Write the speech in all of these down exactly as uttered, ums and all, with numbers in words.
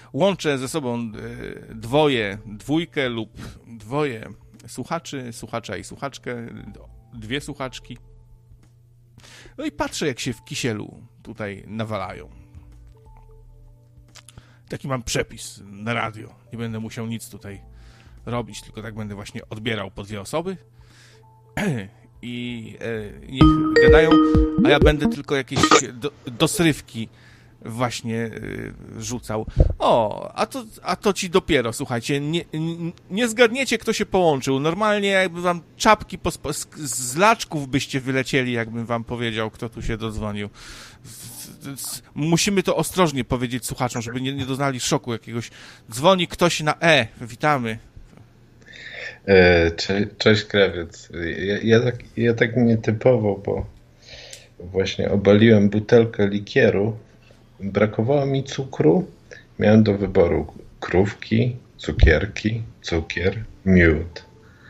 łączę ze sobą dwoje, dwójkę lub dwoje słuchaczy, słuchacza i słuchaczkę, dwie słuchaczki. No i patrzę, jak się w kisielu tutaj nawalają. Taki mam przepis na radio. Nie będę musiał nic tutaj robić, tylko tak będę właśnie odbierał po dwie osoby i e, niech gadają, a ja będę tylko jakieś do, dosrywki właśnie y, rzucał. O, a to, a to ci dopiero, słuchajcie, nie, nie, nie zgadniecie, kto się połączył. Normalnie jakby wam czapki po, z, z laczków byście wylecieli, jakbym wam powiedział, kto tu się dodzwonił. Musimy to ostrożnie powiedzieć słuchaczom, żeby nie, nie doznali szoku jakiegoś. Dzwoni ktoś na E. Witamy. Cze, cześć, krawiec. Ja, ja, tak, ja tak nietypowo, bo właśnie obaliłem butelkę likieru. Brakowało mi cukru. Miałem do wyboru krówki, cukierki, cukier, miód.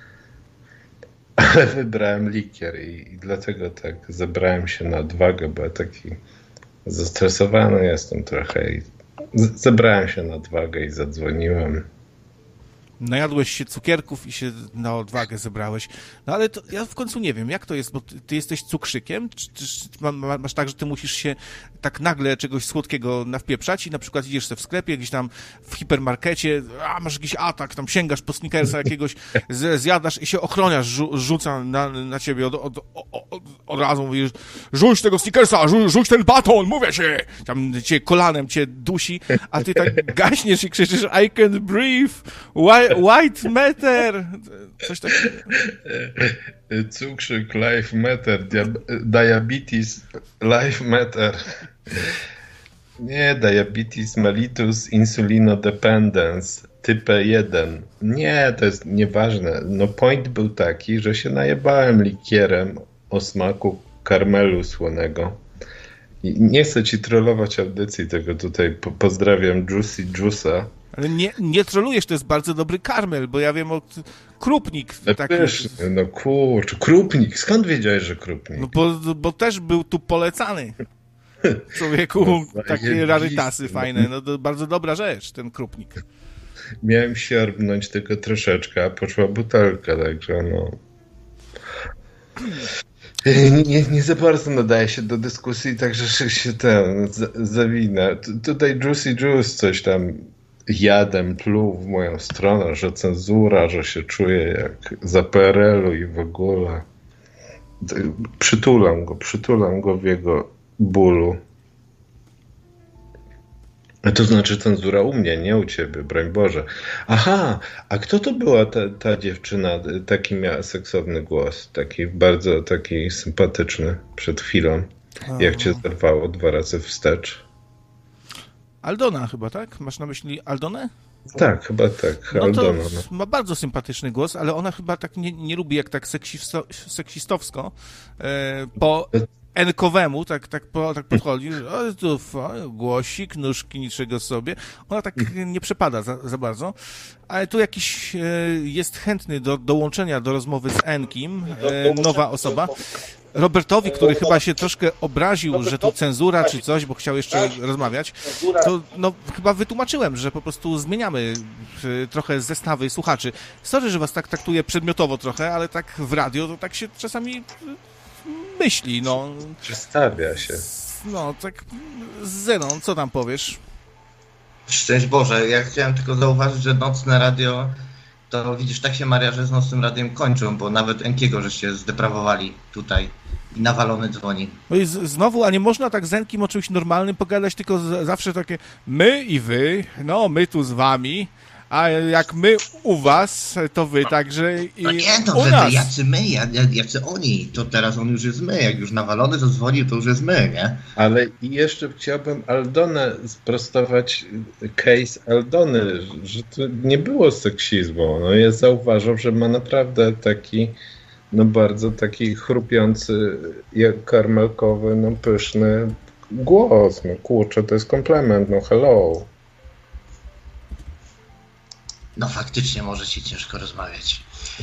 Ale wybrałem likier i, i dlatego tak zebrałem się na odwagę, bo ja taki zestresowany jestem trochę i z, zebrałem się na odwagę i zadzwoniłem. Najadłeś się cukierków i się na odwagę zebrałeś. No ale to ja w końcu nie wiem, jak to jest, bo ty, ty jesteś cukrzykiem? Czy, czy, czy masz tak, że ty musisz się tak nagle czegoś słodkiego nawpieprzać i na przykład idziesz sobie w sklepie, gdzieś tam w hipermarkecie, a masz jakiś atak, tam sięgasz po Snickersa jakiegoś, z, zjadasz i się ochroniarz rzu, rzuca na, na ciebie od, od, od, od razu, mówisz, rzuć tego Snickersa, rzuć, rzuć ten baton, mówię się! Tam cię kolanem cię dusi, a ty tak gaśniesz i krzyczysz, I can't breathe, why White matter! Coś takiego. Cukrzyk, life matter. Diabetes, life matter. Nie, diabetes mellitus insulinodependence, typ jeden. Nie, to jest nieważne. No point był taki, że się najebałem likierem o smaku karmelu słonego. I nie chcę ci trollować audycji, tego tutaj po- pozdrawiam Juicy Juice'a. Ale nie, nie trolujesz, to jest bardzo dobry karmel, bo ja wiem o krupnik. Taki... Wiesz, no kurczę, krupnik. Skąd wiedziałeś, że krupnik? No bo, bo też był tu polecany. Człowieku, no, takie rarytasy fajne. No to bardzo dobra rzecz, ten krupnik. Miałem siorbnąć tylko troszeczkę, a poszła butelka, także no... Nie, nie za bardzo nadaje się do dyskusji, także się ten zawinę. Tutaj Juicy Juice coś tam jadem pluł w moją stronę, że cenzura, że się czuję jak za P R L-u i w ogóle. Przytulam go, przytulam go w jego bólu. A to znaczy cenzura u mnie, nie u ciebie, broń Boże. Aha, a kto to była ta, ta dziewczyna? Taki miała seksowny głos, taki bardzo taki sympatyczny przed chwilą, o. Jak cię zerwało dwa razy wstecz. Aldona chyba, tak? Masz na myśli Aldonę? Tak, chyba tak. No Aldona. to ma bardzo sympatyczny głos, ale ona chyba tak nie, nie lubi, jak tak seksisto, seksistowsko e, po enkowemu tak, tak, po, tak podchodzi, o, tu głosik, nóżki, niczego sobie. Ona tak nie przepada za, za bardzo, ale tu jakiś e, jest chętny do dołączenia do rozmowy z Enkim, e, nowa osoba. Robertowi, który chyba się troszkę obraził, że tu cenzura czy coś, bo chciał jeszcze rozmawiać, to no, chyba wytłumaczyłem, że po prostu zmieniamy trochę zestawy słuchaczy. Sorry, że was tak traktuję przedmiotowo trochę, ale tak w radio to tak się czasami myśli, no. Przedstawia się. No, tak Zenon, co tam powiesz? Szczęść Boże, ja chciałem tylko zauważyć, że nocne radio, to widzisz, tak się Maria, że z nocnym radiem kończą, bo nawet Enkiego żeście zdeprawowali tutaj i nawalony dzwoni. No i z, znowu, a nie można tak z Enkim o czymś normalnym pogadać, tylko z, zawsze takie my i wy, no my tu z wami, a jak my u was, to wy także i no nie, to u wy, nas. jacy my, jacy oni, to teraz on już jest my, jak już nawalony zadzwonił, to już jest my, nie? Ale i jeszcze chciałbym Aldonę sprostować, case Aldony, że to nie było seksizmu. No ja zauważam, że ma naprawdę taki, no bardzo taki chrupiący, jak karmelkowy, no pyszny głos. No kurczę, to jest komplement, no hello. No faktycznie może ci ciężko rozmawiać.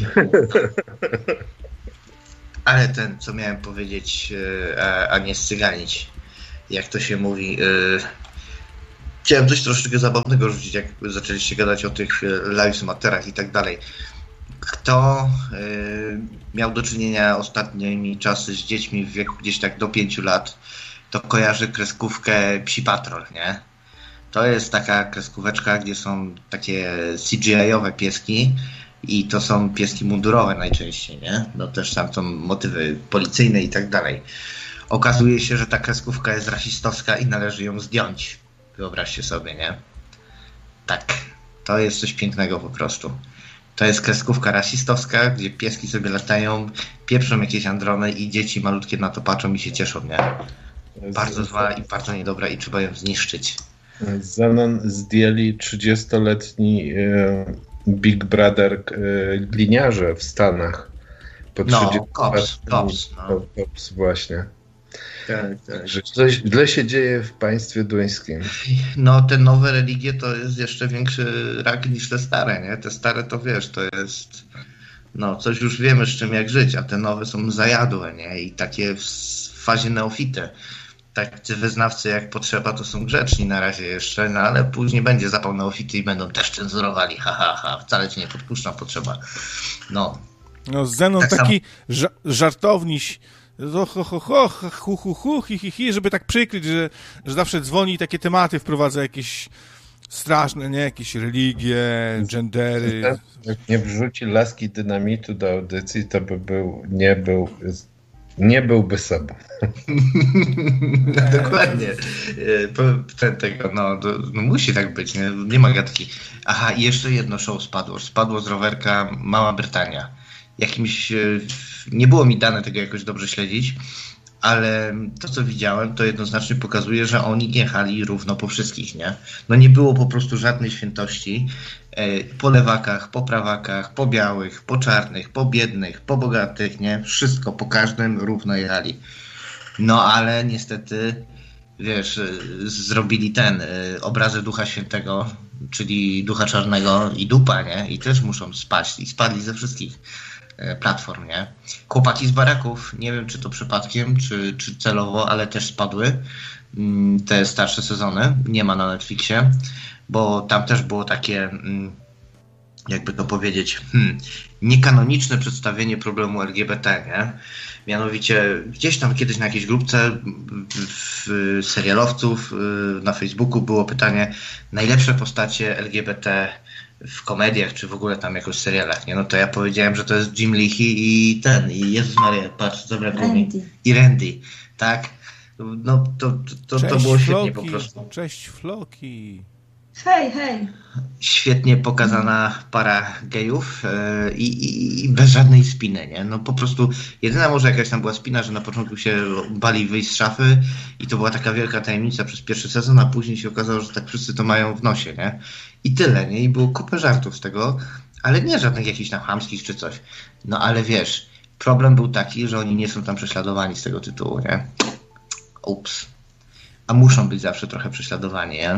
Ale ten, co miałem powiedzieć, a, a nie scyganić, jak to się mówi, Chciałem coś troszeczkę zabawnego rzucić, jak zaczęliście gadać o tych lives matterach i tak dalej. Kto y, miał do czynienia ostatnimi czasy z dziećmi w wieku gdzieś tak do pięciu lat, to kojarzy kreskówkę Psi Patrol, nie? To jest taka kreskóweczka, gdzie są takie C G I-owe pieski i to są pieski mundurowe najczęściej, nie? No też tam są motywy policyjne i tak dalej. Okazuje się, że ta kreskówka jest rasistowska i należy ją zdjąć. Wyobraźcie sobie, nie? Tak, to jest coś pięknego po prostu. To jest kreskówka rasistowska, gdzie pieski sobie latają, pieprzą jakieś androny i dzieci malutkie na to patrzą i się cieszą, nie? Bardzo zła i bardzo niedobra i trzeba ją zniszczyć. Zenon zdjęli trzydziestoletni Big Brother gliniarze w Stanach. Po no, Cops, Cops, no. Cops, właśnie. Tak, tak. Że coś źle się dzieje w państwie duńskim. No, te nowe religie to jest jeszcze większy rak niż te stare, nie? Te stare to wiesz, to jest... No, coś już wiemy z czym jak żyć, a te nowe są zajadłe, nie? I takie w fazie neofity. Tacy wyznawcy jak potrzeba to są grzeczni na razie jeszcze, no ale później będzie zapał neofity i będą też cenzurowali, ha, ha, ha. Wcale ci nie podpuszczam, potrzeba. No. No, Zenon tak taki ża- żartowniś, ho, ho, ho, ho, hu, hu, hu, hi, hi, hi, żeby tak przykryć, że, że zawsze dzwoni i takie tematy wprowadza jakieś straszne, nie? Jakieś religie, gendery. Jak nie wrzuci laski dynamitu do audycji, to by był, nie był, nie byłby sobą. Dokładnie. Ten tego, no, no musi tak być, nie? Nie ma gadki. Aha, i jeszcze jedno show spadło. Spadło z rowerka Mała Brytania. Jakimś, nie było mi dane tego jakoś dobrze śledzić, ale to co widziałem, to jednoznacznie pokazuje, że oni jechali równo po wszystkich, nie? No nie było po prostu żadnej świętości. Po lewakach, po prawakach, po białych, po czarnych, po biednych, po bogatych, nie? Wszystko, po każdym równo jechali. No ale niestety, wiesz, zrobili ten, obrazy Ducha Świętego, czyli Ducha Czarnego i dupa, nie? I też muszą spaść i spadli ze wszystkich platform, nie? Chłopaki z baraków, nie wiem czy to przypadkiem, czy, czy celowo, ale też spadły te starsze sezony, nie ma na Netflixie, bo tam też było takie, jakby to powiedzieć, hmm, niekanoniczne przedstawienie problemu L G B T, nie? Mianowicie gdzieś tam kiedyś na jakiejś grupce w serialowców na Facebooku było pytanie, najlepsze postacie L G B T w komediach, czy w ogóle tam jakoś serialach, nie? No to ja powiedziałem, że to jest Jim Leahy i ten, i Jezus Maria, patrz, zabrakło mi. I Randy, tak? No to, to, to, to było świetnie Floki, po prostu. Cześć Floki. Hej, hej. Świetnie pokazana para gejów yy, i, i bez żadnej spiny, nie? No po prostu jedyna może jakaś tam była spina, że na początku się bali wyjść z szafy i to była taka wielka tajemnica przez pierwszy sezon, a później się okazało, że tak wszyscy to mają w nosie, nie? I tyle, nie? I było kupę żartów z tego, ale nie żadnych jakichś tam chamskich czy coś. No ale wiesz, problem był taki, że oni nie są tam prześladowani z tego tytułu, nie? Ups. A muszą być zawsze trochę prześladowani, nie?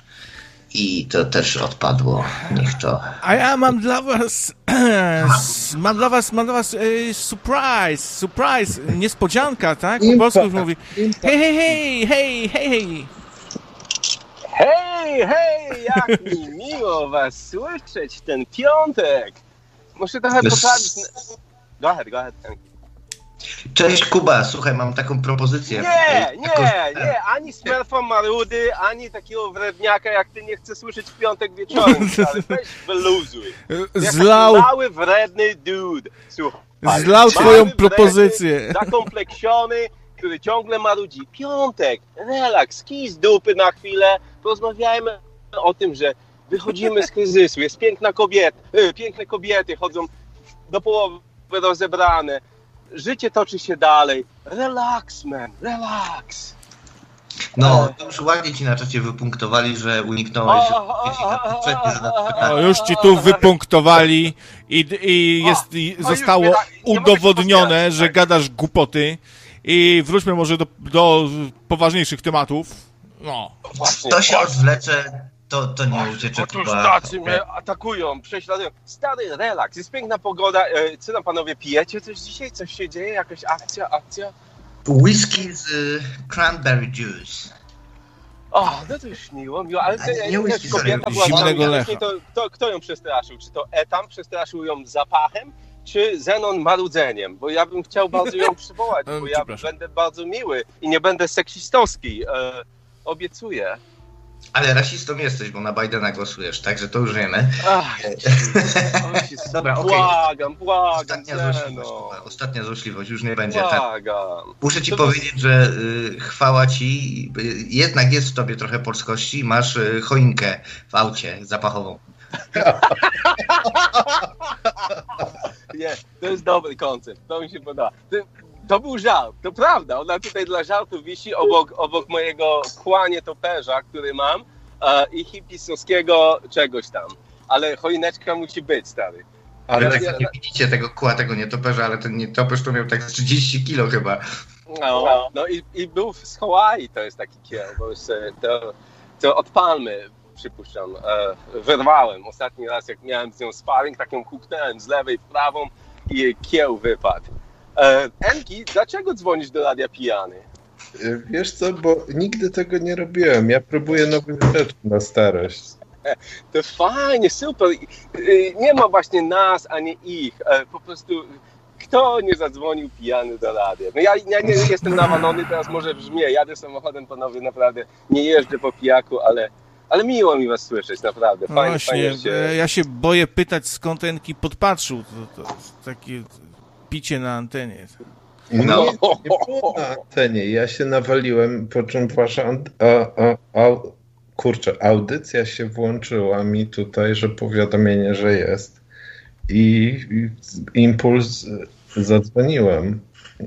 I to też odpadło. Niech to... A ja mam dla was mam dla was, mam dla was e, surprise, surprise, niespodzianka, tak? Po polsku już mówi hej, hej, hej, hej, hej, hej. Hej, hej, jak mi miło was słyszeć ten piątek. Muszę trochę poprawić... Go ahead, go ahead. Cześć Kuba, słuchaj, mam taką propozycję. Nie, nie, nie, ani smerfa marudy, ani takiego wredniaka jak ty nie chcę słyszeć w piątek wieczorem, ale weź wyluzuj. Zlał, mały, wredny dude. Słuchaj, zlał twoją propozycję. Wredny, zakompleksiony, który ciągle marudzi. Piątek, relaks, kij z dupy na chwilę, porozmawiajmy o tym, że wychodzimy z kryzysu, jest piękna kobieta, piękne kobiety chodzą do połowy rozebrane. Życie toczy się dalej. Relax, man, relax. No, to już ładnie ci na czacie wypunktowali, że uniknąłeś... O, już ci tu wypunktowali i, i jest, i zostało udowodnione, że gadasz głupoty. I wróćmy może do, do poważniejszych tematów. No. To się odwlecze, to, to nie uciecze. Otóż tacy mnie atakują, prześladują. Stary, relaks, jest piękna pogoda. Co tam panowie, pijecie coś dzisiaj? Coś się dzieje? Jakaś akcja, akcja? Whisky z y, cranberry juice. O, no to już miło, miło, ale to, nie whisky, kobieta była zimnego lecha. To, to, kto ją przestraszył? Czy to Etam przestraszył ją zapachem, czy Zenon marudzeniem? Bo ja bym chciał bardzo ją przywołać, bo ja będę bardzo miły i nie będę seksistowski. E, obiecuję. Ale rasistą jesteś, bo na Bidena głosujesz, także to już wiemy. Ach, Dobra, okej. Błagam, błagam. Ostatnia złośliwość, Kuba, ostatnia złośliwość, już nie będzie. Błagam. Muszę ci To powiedzieć, że y, chwała ci, y, jednak jest w tobie trochę polskości, masz y, choinkę w aucie zapachową. Nie, to jest dobry koncept, to mi się podoba. To, to był żart, to prawda, ona tutaj dla żartu wisi obok, obok mojego kła nietoperza, który mam e, i hipisowskiego czegoś tam. Ale choineczka musi być, stary. Ale Ja- tak ja- nie widzicie tego kła, tego nietoperza, ale ten nietoperz to miał tak z trzydzieści kilo chyba. No, no i, i był z Hawaii, to jest taki kieł, bo już, e, to, to od palmy, przypuszczam, e, wyrwałem. Ostatni raz, jak miałem z nią sparring, tak ją kuknąłem z lewej w prawą i jej kieł wypadł. E, Enki, dlaczego dzwonisz do radia pijany? Wiesz co, bo nigdy tego nie robiłem. Ja próbuję nowych rzeczy na starość. To fajnie, super. E, Nie ma właśnie nas, ani ich. E, Po prostu kto nie zadzwonił pijany do radia? No ja, ja nie jestem nawalony, teraz może brzmię. Jadę samochodem, panowie, naprawdę nie jeżdżę po pijaku, ale, ale miło mi was słyszeć, naprawdę. No Fajnie, właśnie, fajnie się... e, ja się boję pytać, skąd Enki podpatrzył. To, to takie picie na antenie. No, No. nie, nie było na antenie. Ja się nawaliłem, po czym wasza ant- a, a, a, kurczę, audycja się włączyła mi tutaj, że powiadomienie, że jest. I, i impuls zadzwoniłem.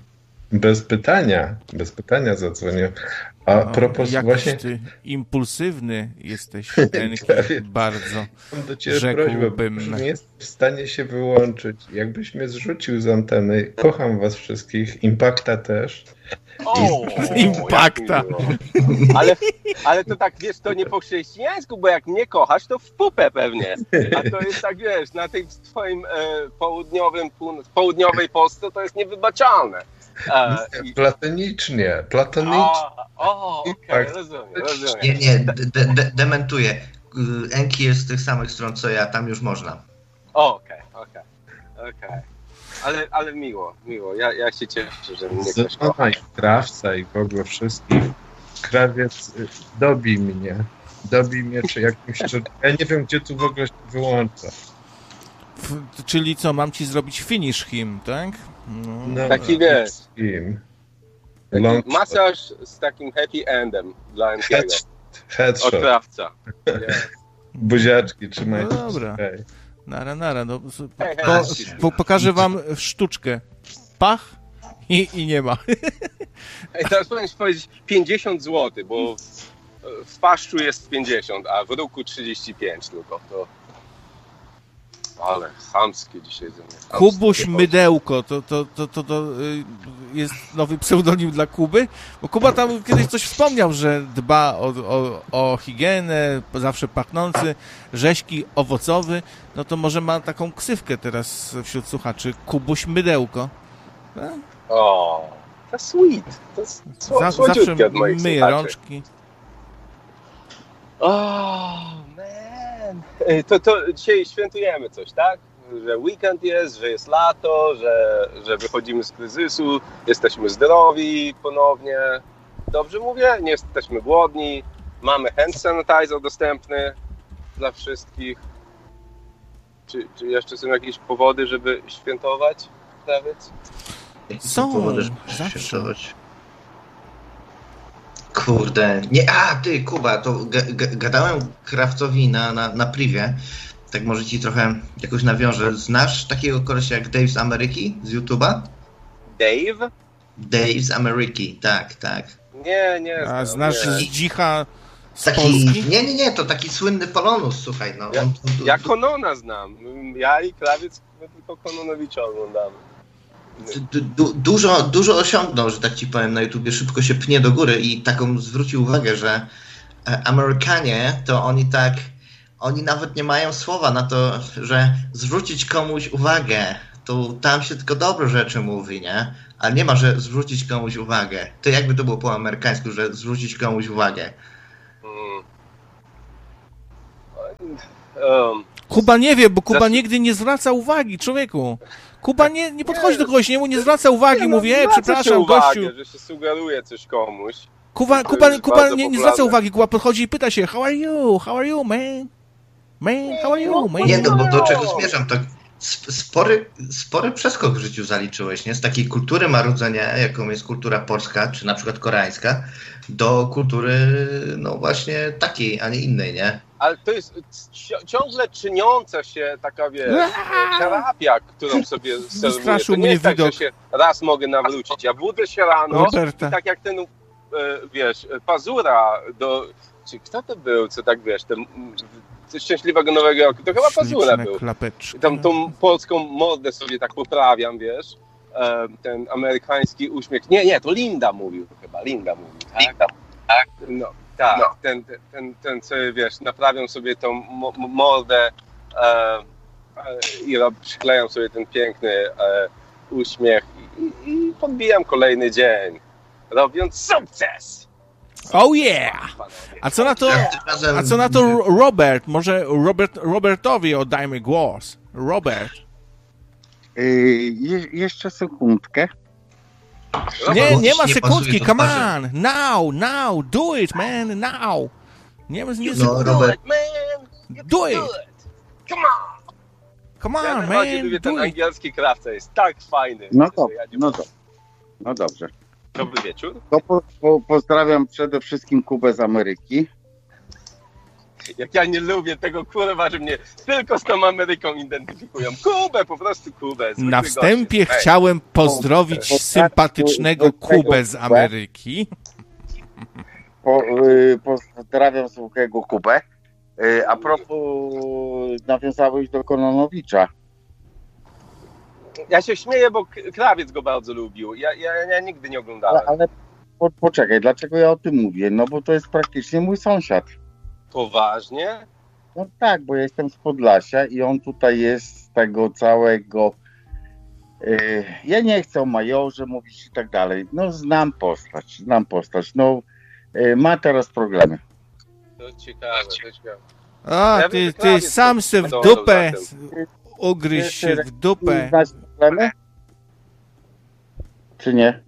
Bez pytania. Bez pytania zadzwoniłem. A No, propos jakiś właśnie... ty impulsywny jesteś, Enki, Prawie. bardzo. Mam do ciebie Rzekłbym. prośbę, że nie jestem w stanie się wyłączyć. Jakbyś mnie zrzucił z anteny, kocham was wszystkich, Impakta też. O, Impakta. jak miło. Ale, ale to tak, wiesz, to nie po chrześcijańsku, bo jak mnie kochasz, to w pupę pewnie. A to jest tak, wiesz, na tej twoim e, południowym, pół, południowej Polsce to jest niewybaczalne. E, i, Platonicznie, platonicznie. o, o okej, okay, Tak. rozumiem, rozumiem. Nie, nie, de, de, dementuję. Y, Enki jest z tych samych stron co ja, tam już można. Okej, okej, okej. Ale, ale miło, miło. Ja, ja się cieszę, że mnie ktoś kocha. Zona i krawca i w ogóle wszystkich. Krawiec, y, dobij mnie. Dobij mnie, czy jakimś... Czy... Ja nie wiem, gdzie tu w ogóle się wyłącza. F- czyli co, mam ci zrobić finish him, tak? No. No, Taki wiesz. wszystkim. Taki Long masaż z takim happy endem dla Enkiego. Head, headshot. Od krawca. Yeah. Buziaczki, trzymajcie No dobra. się. Hej. Nara, nara. No, s- Hej, hej, po, hej. po, pokażę wam sztuczkę. Pach i, i nie ma. Ej, teraz powinien powiedzieć pięćdziesiąt złotych, bo w, w paszczu jest pięćdziesiąt, a w ruku trzydzieści pięć tylko. To... Ale chamskie dzisiaj ze mnie. Chamskie. Kubuś Mydełko, to, to, to, to, to y, jest nowy pseudonim dla Kuby? Bo Kuba tam kiedyś coś wspomniał, że dba o, o, o higienę, zawsze pachnący, rzeźki owocowy, no to może ma taką ksywkę teraz wśród słuchaczy, Kubuś Mydełko. No, O, to sweet. To jest sło- za, słodziutkie zawsze od moich myje słuchaczy. rączki. O, man. Ej, To, to dzisiaj świętujemy coś, tak? Że weekend jest, że jest lato, że, że wychodzimy z kryzysu, jesteśmy zdrowi ponownie. Dobrze mówię? Nie jesteśmy głodni. Mamy hand sanitizer dostępny dla wszystkich. Czy, czy jeszcze są jakieś powody, żeby świętować? Krawiec? Są, Powody, żeby zawsze. świętować. Kurde, nie, a ty Kuba, to ga, ga, gadałem Krawcowi na, na, na privie, tak może ci trochę jakoś nawiążę. Znasz takiego kolesia jak Dave z Ameryki, z YouTube'a? Dave? Dave z Ameryki, tak, tak. Nie, nie. A znam, znasz nie. Zdzicha z Taki, Polski? nie, nie, nie, to taki słynny Polonus, słuchaj, no. Ja, on, ja Konona znam. Ja i Krawiec my tylko Kononowicza oglądamy. du, du, dużo, dużo osiągnął, że tak ci powiem, na YouTubie, szybko się pnie do góry i taką zwrócił uwagę, że e, Amerykanie to oni tak, oni nawet nie mają słowa na to, że zwrócić komuś uwagę, to tam się tylko dobre rzeczy mówi, nie? Ale nie ma, że zwrócić komuś uwagę. To jakby to było po amerykańsku, że zwrócić komuś uwagę. Mm. Um, Kuba nie wie, bo Kuba Znaczy- nigdy nie zwraca uwagi, człowieku. Kuba nie, nie podchodzi do kogoś, nie, mu nie zwraca uwagi, nie, no, mówi, e, zwraca się przepraszam, uwagę, gościu. że się sugeruje coś komuś. Kuba, To Kuba, jest Kuba bardzo nie, nie popularne. zwraca uwagi, Kuba podchodzi i pyta się, how are you, how are you, man? Man, how are you, man? Nie, no bo do czego zmierzam, tak sp- spory, spory przeskok w życiu zaliczyłeś, nie? Z takiej kultury marudzenia, jaką jest kultura polska, czy na przykład koreańska, do kultury, no właśnie takiej, a nie innej, nie? Ale to jest ci- ciągle czyniąca się taka, wiesz, terapia, którą sobie serwuję. Wystraszył To nie mnie jest tak, widok. że się raz mogę nawrócić. Ja budzę się rano Roberta. i tak jak ten, e, wiesz, Pazura do... Czy kto to był, co tak, wiesz, ten, z Szczęśliwego Nowego Roku? To chyba Pazura Śliczne był. klapeczki. I tam tą polską mordę sobie tak poprawiam, wiesz, e, ten amerykański uśmiech. Nie, nie, to Linda mówił chyba, Linda mówił. Tak? Linda, tak? No, tak, no. Ten, ten, ten, ten sobie, wiesz, naprawiam sobie tą mo- mordę e, e, i rob, przyklejam sobie ten piękny e, uśmiech i, i podbijam kolejny dzień, robiąc sukces! Oh yeah! A co na to, a co na to Robert? Może Robert, Robertowi oddajmy głos. Robert. Yy, je, jeszcze sekundkę. Nie, nie ma Nie sekundki, pasuje do come twarzy. on. Now, now, do it, man, now. Nie ma nie No, sekundki. Robert, Man, you Do can it. Come on! Come Ja on, najbardziej man, lubię ten do it. angielski krawca, jest tak fajny. No że to, ja nie no mogę. to. No dobrze. Dobry wieczór. To po, po, pozdrawiam przede wszystkim Kubę z Ameryki. Jak ja nie lubię tego, kurwa, że mnie tylko z tą Ameryką identyfikują. Kubę, po prostu Kubę. zwykły Na wstępie gościu. Ej, chciałem pozdrowić Po- sympatycznego Kubę z Ameryki. Po, yy, pozdrawiam zwykłego Kubę. Yy, a propos, nawiązałeś do Kononowicza. Ja się śmieję, bo K- krawiec go bardzo lubił. Ja, ja, ja nigdy nie Ale, oglądałem. ale po, poczekaj, dlaczego ja o tym mówię? No bo to jest praktycznie mój sąsiad. Poważnie? No tak, bo ja jestem z Podlasia i on tutaj jest z tego całego... Yy, ja nie chcę o majorze mówić i tak dalej. No znam postać, znam postać. No yy, ma teraz problemy. To ciekawe, to ciekawe. A, Ja ty, wiem, że ty krawiec sam se w podążał dupę za tym. ugryź się w dupę. Znasz problemy? Czy nie?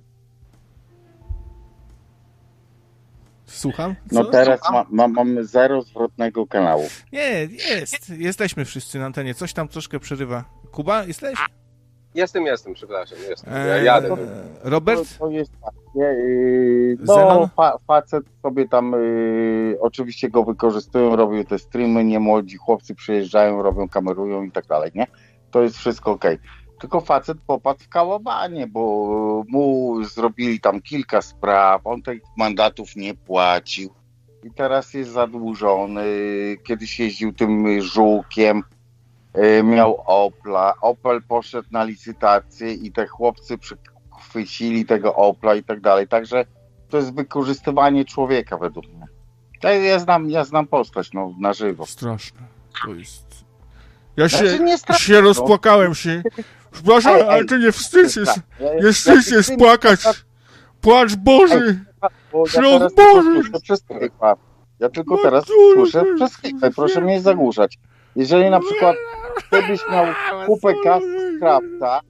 Słucham? No Co? teraz ma, ma, mamy zero zwrotnego kanału. Nie, jest. Jesteśmy wszyscy na antenie. Coś tam troszkę przerywa. Kuba, jesteś? Jestem, jestem, przepraszam, jestem. Ja Eee, jadę. to- Robert? To, to jest tak. Nie, yy, no, Zenon? fa, facet sobie tam yy, oczywiście go wykorzystują, robią te streamy, nie młodzi chłopcy przyjeżdżają, robią, kamerują i tak dalej, nie? To jest wszystko okej. Tylko facet popadł w kałabanie, bo mu zrobili tam kilka spraw, on tych mandatów nie płacił i teraz jest zadłużony. Kiedyś jeździł tym żółkiem, yy, miał Opla, Opel poszedł na licytację i te chłopcy przychwycili tego Opla i tak dalej, także to jest wykorzystywanie człowieka według mnie. Ja, ja, znam, ja znam postać no, na żywo. Straszne. To jest... Ja się, Znaczy, nie straszne, się rozpłakałem się. Przepraszam, Ej, ej. ale to nie wstyd jest. Ja- ja- Nie wstyd ja- jest płakać. Płacz Boży. Bo ja Ślub teraz Boży! tylko słyszę przez chwilę. Ja tylko No teraz cóż, słyszę przez chwilę, proszę mnie nie zagłuszać. Jeżeli na przykład kiedyś miał kupę kasy z krawca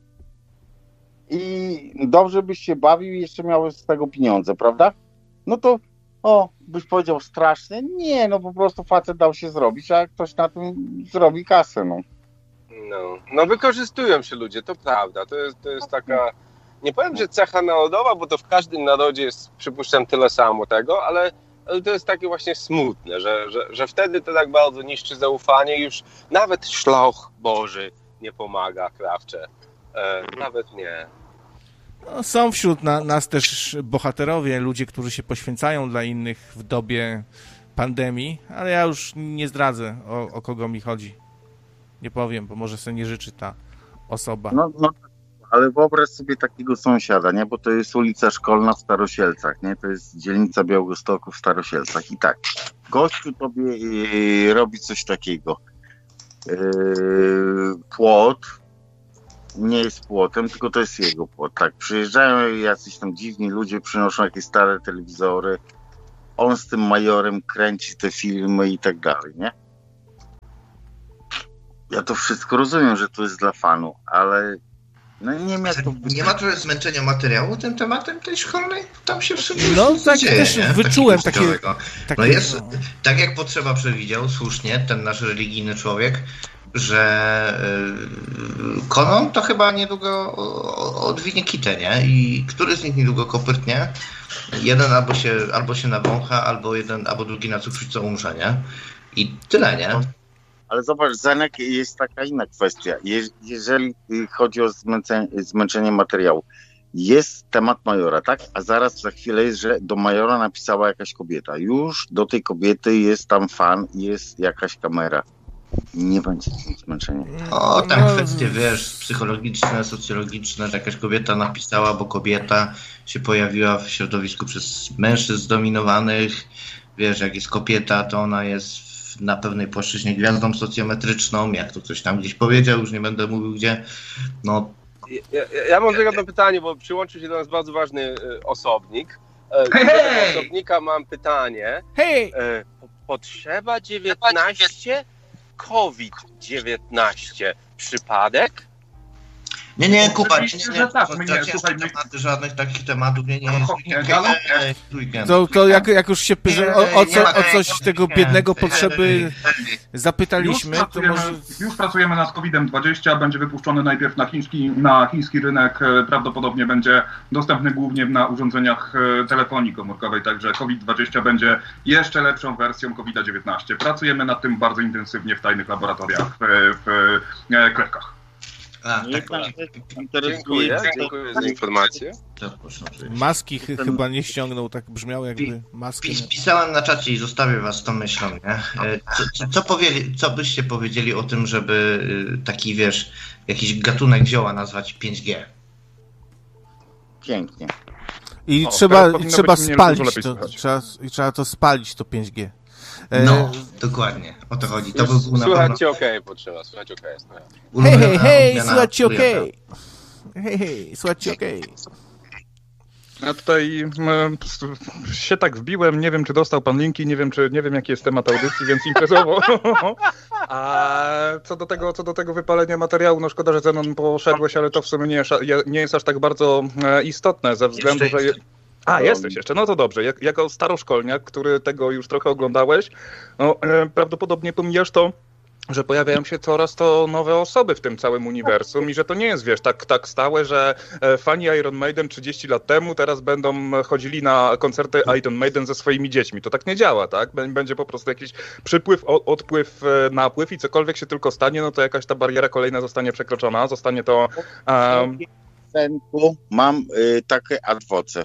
i dobrze byś się bawił i jeszcze miałeś z tego pieniądze, prawda? No to, o, byś powiedział strasznie. Nie, no po prostu facet dał się zrobić, a ktoś na tym zrobi kasę, no. No, no wykorzystują się ludzie, to prawda. To jest, to jest taka, nie powiem, że cecha narodowa, bo to w każdym narodzie jest, przypuszczam, tyle samo tego, ale, ale to jest takie właśnie smutne, że, że, że wtedy to tak bardzo niszczy zaufanie. Już nawet szloch Boży nie pomaga, krawcze. E, nawet nie. No, są wśród na, nas też bohaterowie, ludzie, którzy się poświęcają dla innych w dobie pandemii, ale ja już nie zdradzę, o, o kogo mi chodzi. Nie powiem, bo może sobie nie życzy ta osoba. No, no, ale wyobraź sobie takiego sąsiada, nie? Bo to jest ulica Szkolna w Starosielcach, nie? To jest dzielnica Białegostoku w Starosielcach. I tak, gościu tobie yy, robi coś takiego. Yy, płot nie jest płotem, tylko to jest jego płot. Tak, przyjeżdżają jacyś tam dziwni ludzie, przynoszą jakieś stare telewizory. on z tym majorem kręci te filmy i tak dalej, nie? Ja to wszystko rozumiem, że to jest dla fanów, ale no nie wiem, jak to... Nie ma trochę zmęczenia materiału tym tematem tej szkolnej? Tam się w sumie No tak dzieje, też nie? wyczułem Taki takie... takie... No jest, no. Tak jak Potrzeba przewidział, słusznie, ten nasz religijny człowiek, że yy, Konon to chyba niedługo odwinie kitę, nie? I który z nich niedługo kopyrtnie? Jeden albo się, albo się nawącha, albo jeden, albo drugi na cukrzycę umrze, nie? I tyle, nie? Ale zobacz, Zenek, jest taka inna kwestia. Je, jeżeli chodzi o zmęczenie, zmęczenie materiału, jest temat majora, tak? A zaraz za chwilę jest, że do majora napisała jakaś kobieta. Już do tej kobiety jest tam fan i jest jakaś kamera. Nie będzie zmęczenia. O, tam kwestie, wiesz, psychologiczne, socjologiczne, że jakaś kobieta napisała, bo kobieta się pojawiła w środowisku przez mężczyzn zdominowanych. Wiesz, jak jest kobieta, to ona jest na pewnej płaszczyźnie gwiazdą socjometryczną, jak to ktoś tam gdzieś powiedział, już nie będę mówił gdzie. No. Ja, ja, ja mam tylko jedno pytanie, bo przyłączył się do nas bardzo ważny y, osobnik. E, Hej, do tego hej! osobnika mam pytanie. Hej! E, Potrzeba dziewiętnaście, COVID dziewiętnaście. Przypadek? Nie, nie, Kuba, nie, Oczywiście, nie, że nie. tak. My nie, Żadnych słuchaj, my- tematy, żadnych takich tematów, nie, nie, nie. Nie, Galo? To, to jak, jak już się pyta, o, o, co, o coś Nie, tego nie, biednego nie, potrzeby nie. zapytaliśmy, już, to pracujemy, może... już pracujemy nad kowidem dwadzieścia, będzie wypuszczony najpierw na chiński, na chiński rynek, e, prawdopodobnie będzie dostępny głównie na urządzeniach e, telefonii komórkowej, także kowid dwadzieścia będzie jeszcze lepszą wersją kowida dziewiętnaście. Pracujemy nad tym bardzo intensywnie w tajnych laboratoriach w, w, w e, Krewkach. A, Nie, tak, Dziękuję, dziękuję za informację. to proszę. Maski ch- chyba nie ściągnął, tak brzmiało jakby maski... Pis, pisałem na czacie i zostawię was z tą myślą, nie? E, Co, co, co, powiedzieli, co byście powiedzieli o tym, żeby y, taki, wiesz, jakiś gatunek zioła nazwać pięć G? Pięknie. I O, trzeba, teraz i powinno trzeba być mnie spalić dużo lepiej to, słychać. trzeba, i trzeba to spalić, to pięć G. E, No, dokładnie, o to chodzi. To by był na pewno Słychać cię okej, Potrzeba, słychać okej. Okay, Hej, ulubiona hej, hej, odmiana słuchajcie, Juliana. okej. Hej, hej, słuchajcie, okej. Ja tutaj m, się tak wbiłem, nie wiem czy dostał pan linki, nie wiem czy nie wiem jaki jest temat audycji, więc imprezowo. A co do tego, co do tego wypalenia materiału, no szkoda, że Zenon poszedłeś, ale to w sumie nie jest, nie jest aż tak bardzo e, istotne ze względu, Jeszcze że... Je... A, jesteś jeszcze, no to dobrze. Jak, jako staroszkolniak, który tego już trochę oglądałeś, no e, prawdopodobnie pomijasz to, że pojawiają się coraz to nowe osoby w tym całym uniwersum i że to nie jest, wiesz, tak, tak stałe, że e, fani Iron Maiden trzydzieści lat temu teraz będą chodzili na koncerty Iron Maiden ze swoimi dziećmi. To tak nie działa, tak? Bę- Będzie po prostu jakiś przypływ, o- odpływ, e, napływ i cokolwiek się tylko stanie, no to jakaś ta bariera kolejna zostanie przekroczona, zostanie to... Um, Senku, mam y, takie adwoce.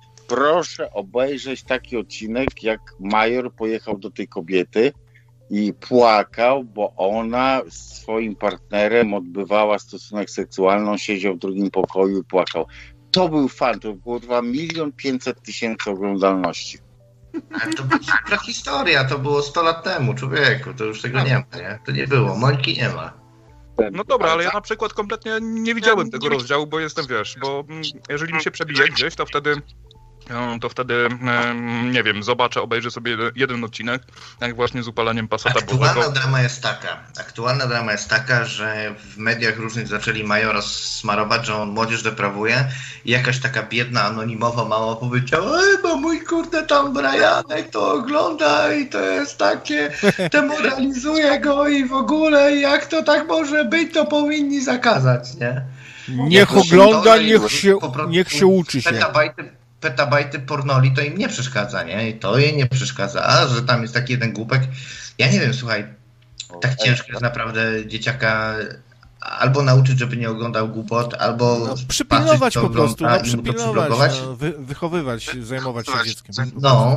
Proszę obejrzeć taki odcinek, jak major pojechał do tej kobiety i płakał, bo ona z swoim partnerem odbywała stosunek seksualny, siedział w drugim pokoju i płakał. To był fan, to było kurwa milion pięćset tysięcy oglądalności. Ale to była historia, to było sto lat temu, człowieku, to już tego nie ma, nie? To nie było, Mońki nie ma. no dobra, ale ja na przykład kompletnie nie widziałem tego rozdziału, bo jestem, wiesz, bo mm, jeżeli mi się przebije gdzieś, to wtedy... no, to wtedy, em, nie wiem, zobaczę, obejrzę sobie jeden- jeden odcinek, jak właśnie z upalaniem pasata Aktualna bożego. drama jest taka, aktualna drama jest taka, że w mediach różnych zaczęli Majora smarować, że on młodzież deprawuje i jakaś taka biedna, anonimowa mama powiedziała, ej, bo mój kurde tam Brianek to ogląda i to jest takie, demoralizuje go i w ogóle jak to tak może być, to powinni zakazać, nie? Niech Jakoś ogląda, to i niech się, po prostu niech się uczy się. Petabajty, petabajty pornoli to im nie przeszkadza, nie? I to jej nie przeszkadza, a że tam jest taki jeden głupek. Ja nie wiem, słuchaj, tak ciężko jest naprawdę dzieciaka albo nauczyć, żeby nie oglądał głupot, albo No, przypilnować patrzeć, co po prostu, ogląda no, i mu to przypilnować, przyblokować. no, wy, wychowywać, zajmować się dzieckiem. No,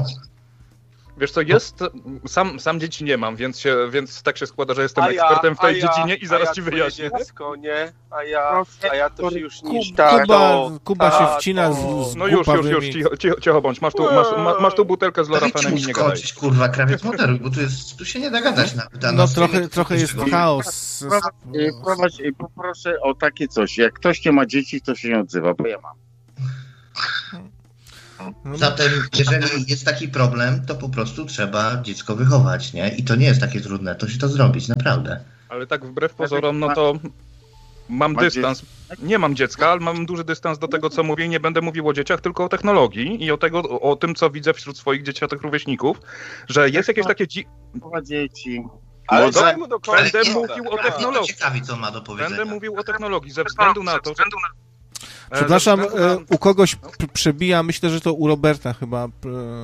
Wiesz co, jest, sam, sam dzieci nie mam, więc, się, więc tak się składa, że jestem A ja- ekspertem w tej a ja- dziedzinie i a zaraz ja ci twoje wyjaśnię. Dziecko, nie? A ja, a ja to się już Ku- niż Kuba, tato, Kuba się tato. wcina z, z No już, już, już, głupawymi. cicho, cicho, cicho bądź, masz tu, masz, ma, masz tu butelkę z Dajcie Lorafanem mu i nie gadaj. skończyć, kurwa, krawiec moderuj, bo tu, jest, tu się nie da gadać nawet. a No na trochę, streamie to trochę jest czego- chaos. Prowadź, y, prowadź, y, poproszę o takie coś. Jak ktoś nie ma dzieci, to się nie odzywa, bo ja mam. Zatem, jeżeli jest taki problem, to po prostu trzeba dziecko wychować, nie? I to nie jest takie trudne, to się to zrobić, naprawdę. Ale tak wbrew pozorom, no to mam Ma dystans. Nie mam dziecka, ale mam duży dystans do tego, co mówię i nie będę mówił o dzieciach, tylko o technologii i o, tego, o tym, co widzę wśród swoich dzieciętych rówieśników, że jest jakieś takie... Dzi- dzieci. Ale Może- daj mu dokończyć. Będę nie, mówił o Mnie technologii. ciekawi, co ma do powiedzenia. Będę mówił o technologii ze względu na to, że... E, Przepraszam, ze względu e, u kogoś p- przebija, myślę, że to u Roberta chyba. e,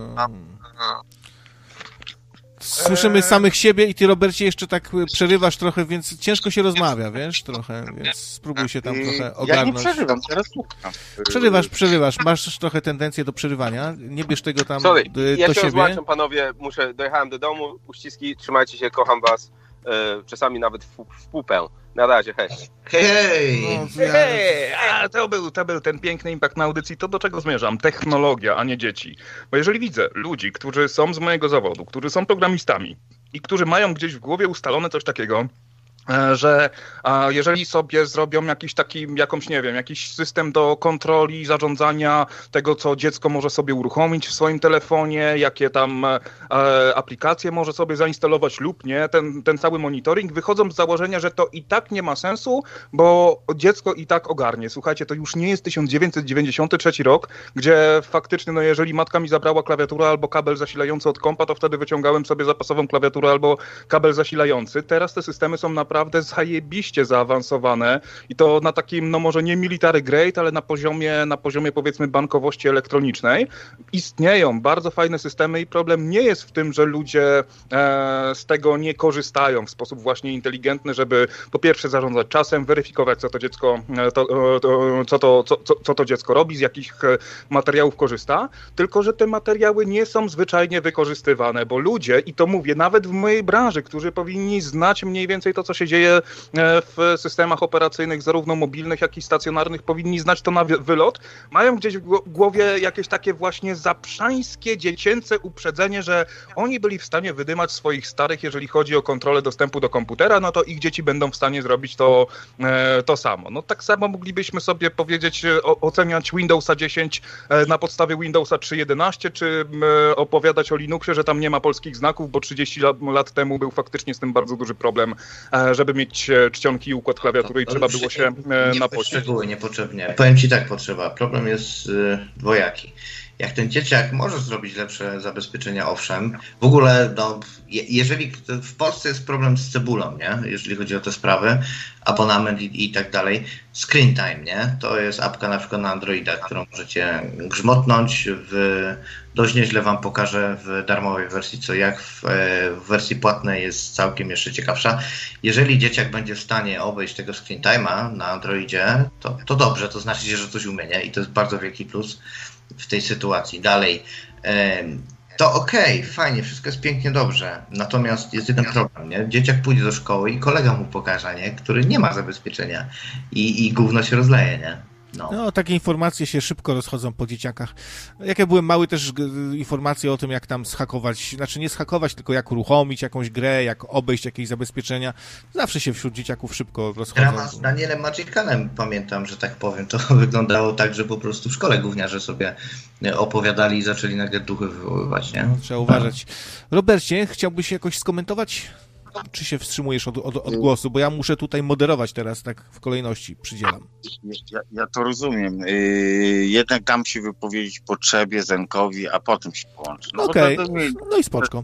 Słyszymy samych siebie i ty, Robercie, jeszcze tak e, przerywasz trochę, więc ciężko się rozmawia, wiesz, trochę, więc spróbuj się tam trochę Ja nie ogarnąć. przerywam, teraz słucham. Przerywasz, przerywasz, masz trochę tendencję do przerywania, nie bierz tego tam Sorry, e, ja do się siebie. rozłączam, panowie, muszę, dojechałem do domu, uściski, trzymajcie się, kocham was, e, czasami nawet w, w pupę. Na razie, hej. Hej! No, ja- Hej, a to był, to był ten piękny impact na audycji. To do czego zmierzam? Technologia, a nie dzieci. Bo jeżeli widzę ludzi, którzy są z mojego zawodu, którzy są programistami i którzy mają gdzieś w głowie ustalone coś takiego, e, że a, jeżeli sobie zrobią jakiś taki, jakąś, nie wiem, jakiś system do kontroli, zarządzania tego, co dziecko może sobie uruchomić w swoim telefonie, jakie tam e, aplikacje może sobie zainstalować lub nie, ten, ten cały monitoring, wychodzą z założenia, że to i tak nie ma sensu, bo dziecko i tak ogarnie. Słuchajcie, to już nie jest tysiąc dziewięćset dziewięćdziesiąty trzeci rok, gdzie faktycznie, no jeżeli matka mi zabrała klawiaturę albo kabel zasilający od kompa, to wtedy wyciągałem sobie zapasową klawiaturę albo kabel zasilający. Teraz te systemy są naprawdę zajebiście zaawansowane i to na takim, no może nie military grade, ale na poziomie, na poziomie powiedzmy bankowości elektronicznej. Istnieją bardzo fajne systemy i problem nie jest w tym, że ludzie e, z tego nie korzystają w sposób właśnie inteligentny, żeby po pierwsze zarządzać czasem, weryfikować, co to dziecko, e, to, e, to, co, to, co, co, co to dziecko robi, z jakich e, materiałów korzysta, tylko że te materiały nie są zwyczajnie wykorzystywane, bo ludzie, i to mówię, nawet w mojej branży, którzy powinni znać mniej więcej to, co się dzieje e, w systemach operacyjnych, zarówno mobilnych, jak i stacjonarnych, powinni znać to na wy- wylot, mają gdzieś w gło- głowie jakieś takie właśnie zaprzańskie, dziecięce uprzedzenie, że oni byli w stanie wydymać swoich starych, jeżeli chodzi o kontrolę dostępu do komputera, no to ich dzieci będą w stanie zrobić to, e, to samo. No tak samo moglibyśmy sobie powiedzieć, e, o, oceniać Windowsa dziesięć e, na podstawie Windowsa trzy jedenaście, czy e, opowiadać o Linuxie, że tam nie ma polskich znaków, bo trzydzieści lat, lat temu był faktycznie z tym bardzo duży problem, e, żeby mieć e, czcionki i układ klawiatury i To trzeba już było nie- się e, Nie napocić. szczegóły, niepotrzebnie. Powiem ci tak, potrzeba. Problem jest y, dwojaki. Jak ten dzieciak może zrobić lepsze zabezpieczenia, owszem. W ogóle, no, je, jeżeli w Polsce jest problem z cebulą, nie? Jeżeli chodzi o te sprawy, abonament i, i tak dalej. Screen Time, nie? To jest apka na przykład na Androida, którą możecie grzmotnąć. W, dość nieźle wam pokażę w darmowej wersji, co jak w, w wersji płatnej jest całkiem jeszcze ciekawsza. Jeżeli dzieciak będzie w stanie obejść tego Screen Time'a na Androidzie, to, to dobrze, to znaczy, że coś umie, nie? I to jest bardzo wielki plus w tej sytuacji. Dalej, em, to okej, okay, fajnie, wszystko jest pięknie, dobrze. Natomiast jest jeden problem, nie? Dzieciak pójdzie do szkoły i kolega mu pokaże, nie? Który nie ma zabezpieczenia i, i gówno się rozleje, nie? No. No, takie informacje się szybko rozchodzą po dzieciakach. Jak ja byłem mały, też g- informacje o tym, jak tam zhakować, znaczy nie zhakować, tylko jak uruchomić jakąś grę, jak obejść jakieś zabezpieczenia. Zawsze się wśród dzieciaków szybko rozchodzą. Drama z Danielem Magicanem, pamiętam, że tak powiem, to wyglądało tak, że po prostu w szkole gówniarze sobie opowiadali i zaczęli nagle duchy wywoływać, nie? No, trzeba uważać. Robercie, chciałbyś jakoś skomentować? Czy się wstrzymujesz od, od, od głosu? Bo ja muszę tutaj moderować teraz, tak w kolejności przydzielam. Ja, ja to rozumiem. Yy, jednak dam się wypowiedzieć potrzebie, Zenkowi, a potem się połączę. No, Okej, bo to- to- no i spoczko.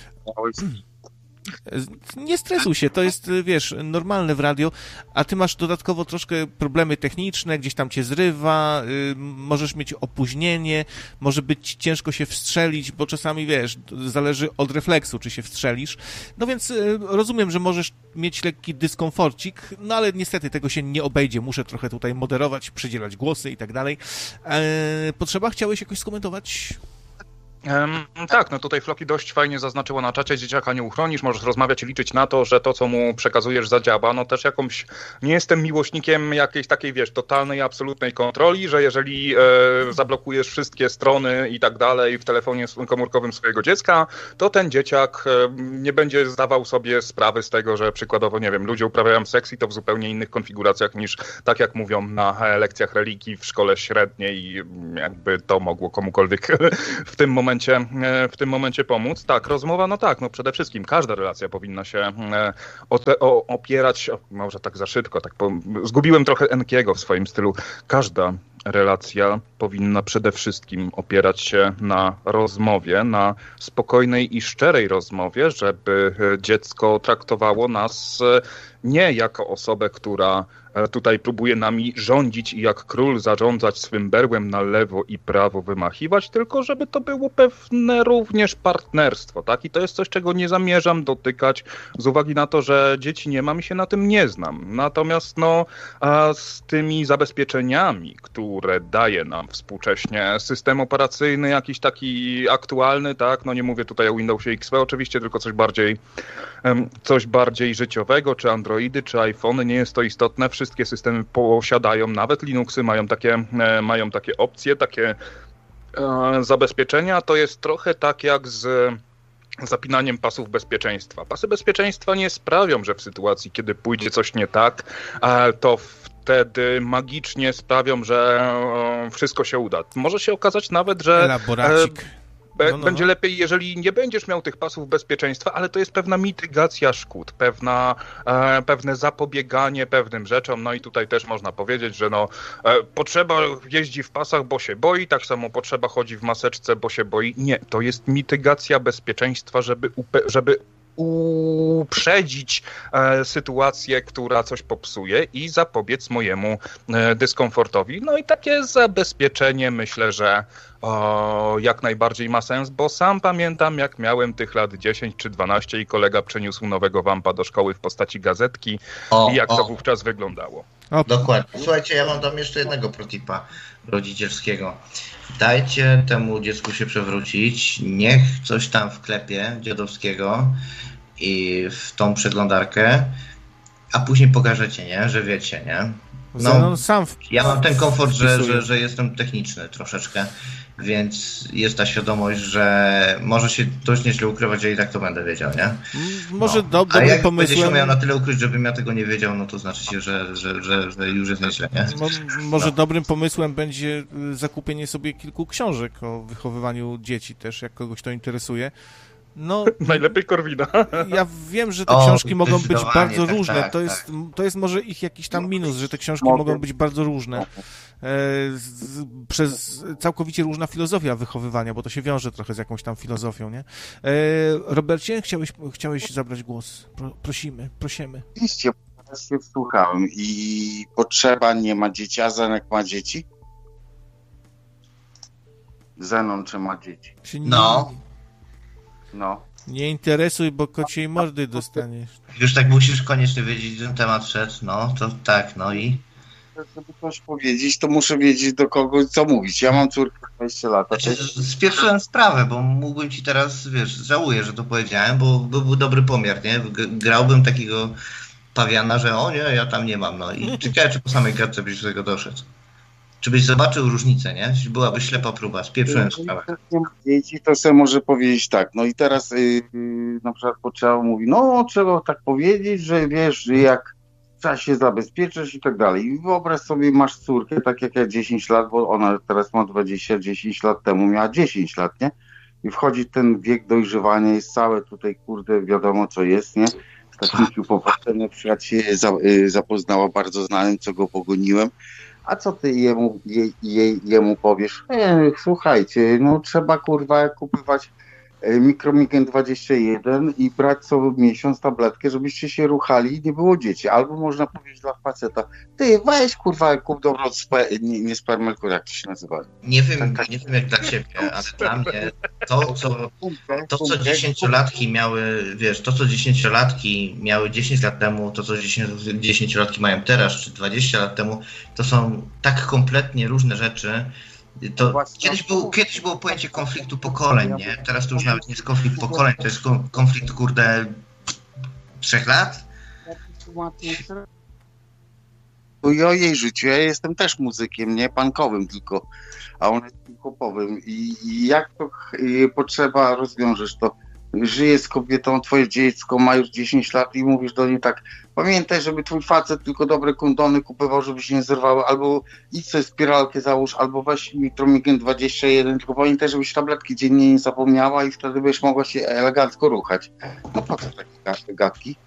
Nie stresuj się, to jest, wiesz, normalne w radio, a ty masz dodatkowo troszkę problemy techniczne, gdzieś tam cię zrywa, y, możesz mieć opóźnienie, może być ciężko się wstrzelić, bo czasami, wiesz, zależy od refleksu, czy się wstrzelisz. No więc y, rozumiem, że możesz mieć lekki dyskomforcik, no ale niestety tego się nie obejdzie, muszę trochę tutaj moderować, przydzielać głosy i tak dalej. E, Potrzeba, chciałeś jakoś skomentować? Um, tak, no tutaj Floki dość fajnie zaznaczyło na czacie, dzieciaka nie uchronisz, możesz rozmawiać i liczyć na to, że to, co mu przekazujesz, zadziała. No też jakąś, nie jestem miłośnikiem jakiejś takiej, wiesz, totalnej, absolutnej kontroli, że jeżeli e, zablokujesz wszystkie strony i tak dalej w telefonie komórkowym swojego dziecka, to ten dzieciak e, nie będzie zdawał sobie sprawy z tego, że przykładowo, nie wiem, ludzie uprawiają seks i to w zupełnie innych konfiguracjach niż tak jak mówią na lekcjach religii w szkole średniej, jakby to mogło komukolwiek w tym momencie w tym momencie pomóc. Tak, rozmowa, no tak, no przede wszystkim każda relacja powinna się o te, o, opierać, o, może tak za szybko, tak po, zgubiłem trochę Enkiego w swoim stylu. Każda relacja powinna przede wszystkim opierać się na rozmowie, na spokojnej i szczerej rozmowie, żeby dziecko traktowało nas nie jako osobę, która tutaj próbuje nami rządzić i jak król zarządzać swym berłem na lewo i prawo wymachiwać, tylko żeby to było pewne również partnerstwo, tak? I to jest coś, czego nie zamierzam dotykać z uwagi na to, że dzieci nie mam i się na tym nie znam. Natomiast no, a z tymi zabezpieczeniami, które daje nam współcześnie system operacyjny, jakiś taki aktualny, tak? No nie mówię tutaj o Windowsie X P oczywiście, tylko coś bardziej, coś bardziej życiowego, czy Androidy, czy iPhony, nie jest to istotne. Wszystkie systemy posiadają, nawet Linuxy mają takie, mają takie opcje, takie e, zabezpieczenia. To jest trochę tak jak z zapinaniem pasów bezpieczeństwa. Pasy bezpieczeństwa nie sprawią, że w sytuacji, kiedy pójdzie coś nie tak, e, to wtedy magicznie sprawią, że e, wszystko się uda. Może się okazać nawet, że Elaboracik. E, No, no, będzie no. lepiej, jeżeli nie będziesz miał tych pasów bezpieczeństwa, ale to jest pewna mitygacja szkód, pewna, e, pewne zapobieganie pewnym rzeczom. No i tutaj też można powiedzieć, że no, e, potrzeba jeździ w pasach, bo się boi, tak samo potrzeba chodzi w maseczce, bo się boi. Nie, to jest mitygacja bezpieczeństwa, żeby, upe- żeby uprzedzić e, sytuację, która coś popsuje i zapobiec mojemu e, dyskomfortowi. No i takie zabezpieczenie myślę, że o, jak najbardziej ma sens, bo sam pamiętam, jak miałem tych lat dziesięć czy dwanaście i kolega przeniósł nowego wampa do szkoły w postaci gazetki o, i jak o. to wówczas wyglądało. O. Dokładnie. Słuchajcie, ja mam tam jeszcze jednego protipa rodzicielskiego. Dajcie temu dziecku się przewrócić, niech coś tam wklepie dziadowskiego i w tą przeglądarkę, a później pokażecie, nie? Że wiecie, nie? No, sam w... Ja mam ten komfort, że, że, że jestem techniczny troszeczkę, więc jest ta świadomość, że może się dość nieźle ukrywać, ja i tak to będę wiedział, nie? Może no. do, dobrym A jak pomysłem... będzie się miał na tyle ukryć, żebym ja tego nie wiedział, no to znaczy się, że, że, że, że już jest nieźle, nie? Mo, może no. dobrym pomysłem będzie zakupienie sobie kilku książek o wychowywaniu dzieci też, jak kogoś to interesuje. No, najlepiej Korwina. Ja wiem, że te o, książki mogą być bardzo tak, różne. Tak, to, jest, tak. to jest może ich jakiś tam minus, że te książki mogą, mogą być bardzo różne. E, z, przez całkowicie różna filozofia wychowywania, bo to się wiąże trochę z jakąś tam filozofią, nie? E, Robercie, chciałeś, chciałeś zabrać głos? Pro, prosimy, prosimy. Oczywiście, ja się wsłuchałem i potrzeba nie ma dzieci, a Zenek ma dzieci? Zenon czy ma dzieci? No. No. Nie interesuj, bo kociej mordy dostaniesz. Już tak musisz koniecznie wiedzieć, ten temat szedł, no to tak, no i... Żeby coś powiedzieć, to muszę wiedzieć do kogo co mówić. Ja mam córkę dwadzieścia lat. Znaczy, spieprzyłem sprawę, bo mógłbym ci teraz, wiesz, żałuję, że to powiedziałem, bo był dobry pomiar, nie? Grałbym takiego pawiana, że o nie, ja tam nie mam, no i ciekawe, czy po samej gadce byś do tego doszedł. Czy byś zobaczył różnicę, nie? Byłaby ślepa próba, spieprzyłem sprawę. Dzieci to sobie może powiedzieć tak, no i teraz yy, na przykład potrzeba mówi, no trzeba tak powiedzieć, że wiesz, że jak trzeba się zabezpieczyć i tak dalej. I wyobraź sobie, masz córkę, tak jak ja dziesięć lat, bo ona teraz ma dwadzieścia, dziesięć lat temu miała dziesięć lat, nie? I wchodzi ten wiek dojrzewania, jest całe tutaj, kurde, wiadomo co jest, nie? Z takim hipopatem na przykład się za, yy, zapoznała, bardzo znanym, co go pogoniłem. A co ty jemu, je, je, jemu powiesz? E, słuchajcie, no trzeba kurwa kupować Mikromigen dwadzieścia jeden i brać co miesiąc tabletkę, żebyście się ruchali i nie było dzieci. Albo można powiedzieć dla faceta, ty weź kurwa kup dobro spe, nie, nie spermelku, jak to się nazywa? Nie wiem, tak, nie wiem jak dla ciebie, ale dla mnie to co, to, co dziesięciolatki miały, wiesz, to co dziesięciolatki miały dziesięć lat temu, to co dziesięciolatki mają teraz, czy dwadzieścia lat temu, to są tak kompletnie różne rzeczy, To kiedyś, był, kiedyś było pojęcie konfliktu pokoleń, nie? Teraz to już nawet nie jest konflikt pokoleń, to jest konflikt, kurde, trzech lat? Ojej, życiu, ja jestem też muzykiem, nie punkowym tylko, a on jest hip-hopowym. I, i jak to y, potrzeba rozwiążesz to? Żyjesz z kobietą, twoje dziecko ma już dziesięć lat i mówisz do niej tak, pamiętaj, żeby twój facet tylko dobre kondony kupował, żeby się nie zerwały, albo idź sobie spiralkę załóż, albo weź Mitromigen dwadzieścia jeden, tylko pamiętaj, żebyś tabletki dziennie nie zapomniała i wtedy będziesz mogła się elegancko ruchać. No po co takie gadki?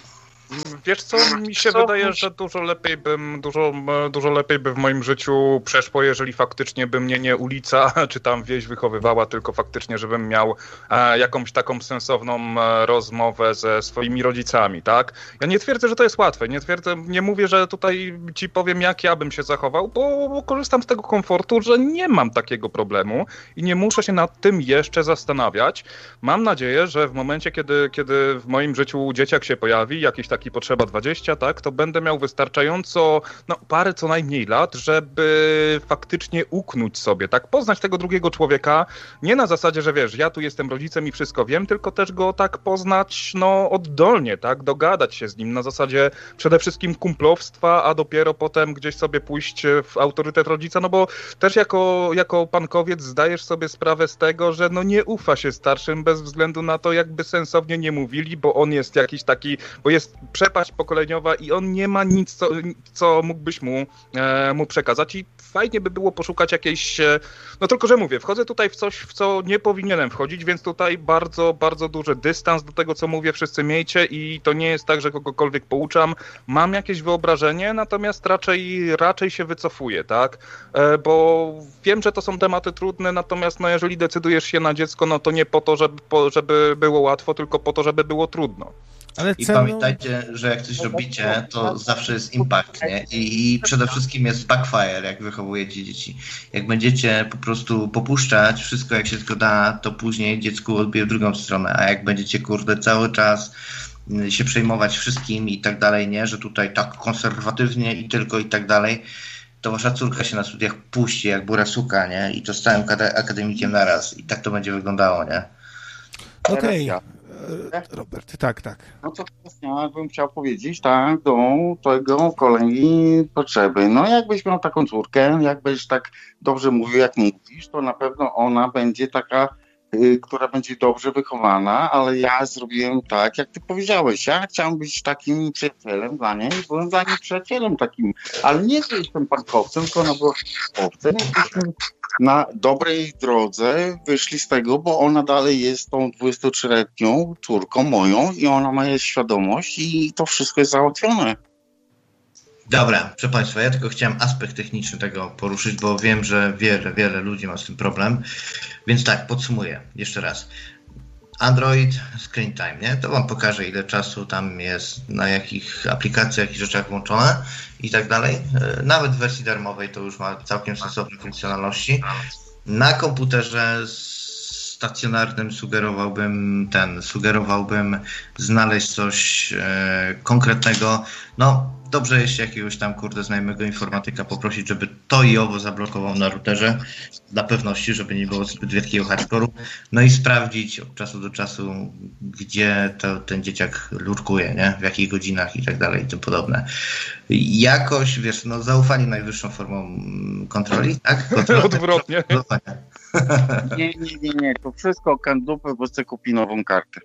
Wiesz co, mi się wydaje, że dużo lepiej bym, dużo, dużo lepiej by w moim życiu przeszło, jeżeli faktycznie by mnie nie ulica czy tam wieś wychowywała, tylko faktycznie, żebym miał e, jakąś taką sensowną e, rozmowę ze swoimi rodzicami, tak? Ja nie twierdzę, że to jest łatwe, nie twierdzę, nie mówię, że tutaj ci powiem, jak ja bym się zachował, bo, bo korzystam z tego komfortu, że nie mam takiego problemu i nie muszę się nad tym jeszcze zastanawiać. Mam nadzieję, że w momencie, kiedy, kiedy w moim życiu dzieciak się pojawi, jakiś taki potrzeba dwadzieścia, tak, to będę miał wystarczająco, no parę co najmniej lat, żeby faktycznie uknąć sobie, tak, poznać tego drugiego człowieka, nie na zasadzie, że wiesz, ja tu jestem rodzicem i wszystko wiem, tylko też go tak poznać, no oddolnie, tak, dogadać się z nim na zasadzie przede wszystkim kumplowstwa, a dopiero potem gdzieś sobie pójść w autorytet rodzica, no bo też jako, jako pankowiec zdajesz sobie sprawę z tego, że no nie ufa się starszym bez względu na to, jakby sensownie nie mówili, bo on jest jakiś taki, bo jest przepaść pokoleniowa i on nie ma nic, co, co mógłbyś mu, e, mu przekazać i fajnie by było poszukać jakiejś, e, no tylko, że mówię, wchodzę tutaj w coś, w co nie powinienem wchodzić, więc tutaj bardzo, bardzo duży dystans do tego, co mówię, wszyscy miejcie i to nie jest tak, że kogokolwiek pouczam, mam jakieś wyobrażenie, natomiast raczej, raczej się wycofuję, tak, e, bo wiem, że to są tematy trudne, natomiast no jeżeli decydujesz się na dziecko, no to nie po to, żeby, po, żeby było łatwo, tylko po to, żeby było trudno. Ale I ceną... pamiętajcie, że jak coś robicie, to zawsze jest impact, nie? I przede wszystkim jest backfire, jak wychowujecie dzieci. Jak będziecie po prostu popuszczać wszystko, jak się tylko da, to później dziecku odbije w drugą stronę. A jak będziecie, kurde, cały czas się przejmować wszystkim i tak dalej, nie? Że tutaj tak konserwatywnie i tylko i tak dalej, to wasza córka się na studiach puści jak bura suka, nie? I to z całym akademikiem naraz. I tak to będzie wyglądało, nie? Okej. Okay. Robert, tak, tak. No to ja bym chciał powiedzieć, tak, do tego kolegi potrzeby. No jakbyś miał taką córkę, jakbyś tak dobrze mówił, jak mówisz, to na pewno ona będzie taka, y, która będzie dobrze wychowana, ale ja zrobiłem tak, jak ty powiedziałeś. Ja chciałem być takim przyjacielem dla niej, byłem dla niej przyjacielem takim, ale nie, że jestem pankowcem, tylko ona była owcem. Na dobrej drodze wyszli z tego, bo ona dalej jest tą dwudziestotrzyletnią córką moją i ona ma świadomość i to wszystko jest załatwione. Dobra, proszę Państwa, ja tylko chciałem aspekt techniczny tego poruszyć, bo wiem, że wiele, wiele ludzi ma z tym problem. Więc tak, podsumuję jeszcze raz. Android Screen Time, nie? To Wam pokaże, ile czasu tam jest, na jakich aplikacjach i rzeczach włączone i tak dalej. Nawet w wersji darmowej to już ma całkiem sensowne funkcjonalności. Na komputerze stacjonarnym sugerowałbym ten, sugerowałbym znaleźć coś e, konkretnego. No, dobrze jest jakiegoś tam, kurde, znajomego informatyka poprosić, żeby to i owo zablokował na routerze, dla pewności, żeby nie było zbyt wielkiego hardcore'u. No i sprawdzić od czasu do czasu, gdzie to, ten dzieciak lurkuje, nie? W jakich godzinach i tak dalej i tym podobne. Jakoś, wiesz, no zaufanie najwyższą formą kontroli, tak? Kontrola, odwrotnie. Nie, nie, nie, nie, to wszystko kandupy, bo chcę kupić nową kartę.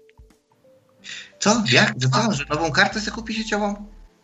Co? Jak? Że co? Że nową kartę sobie kupi sieciową?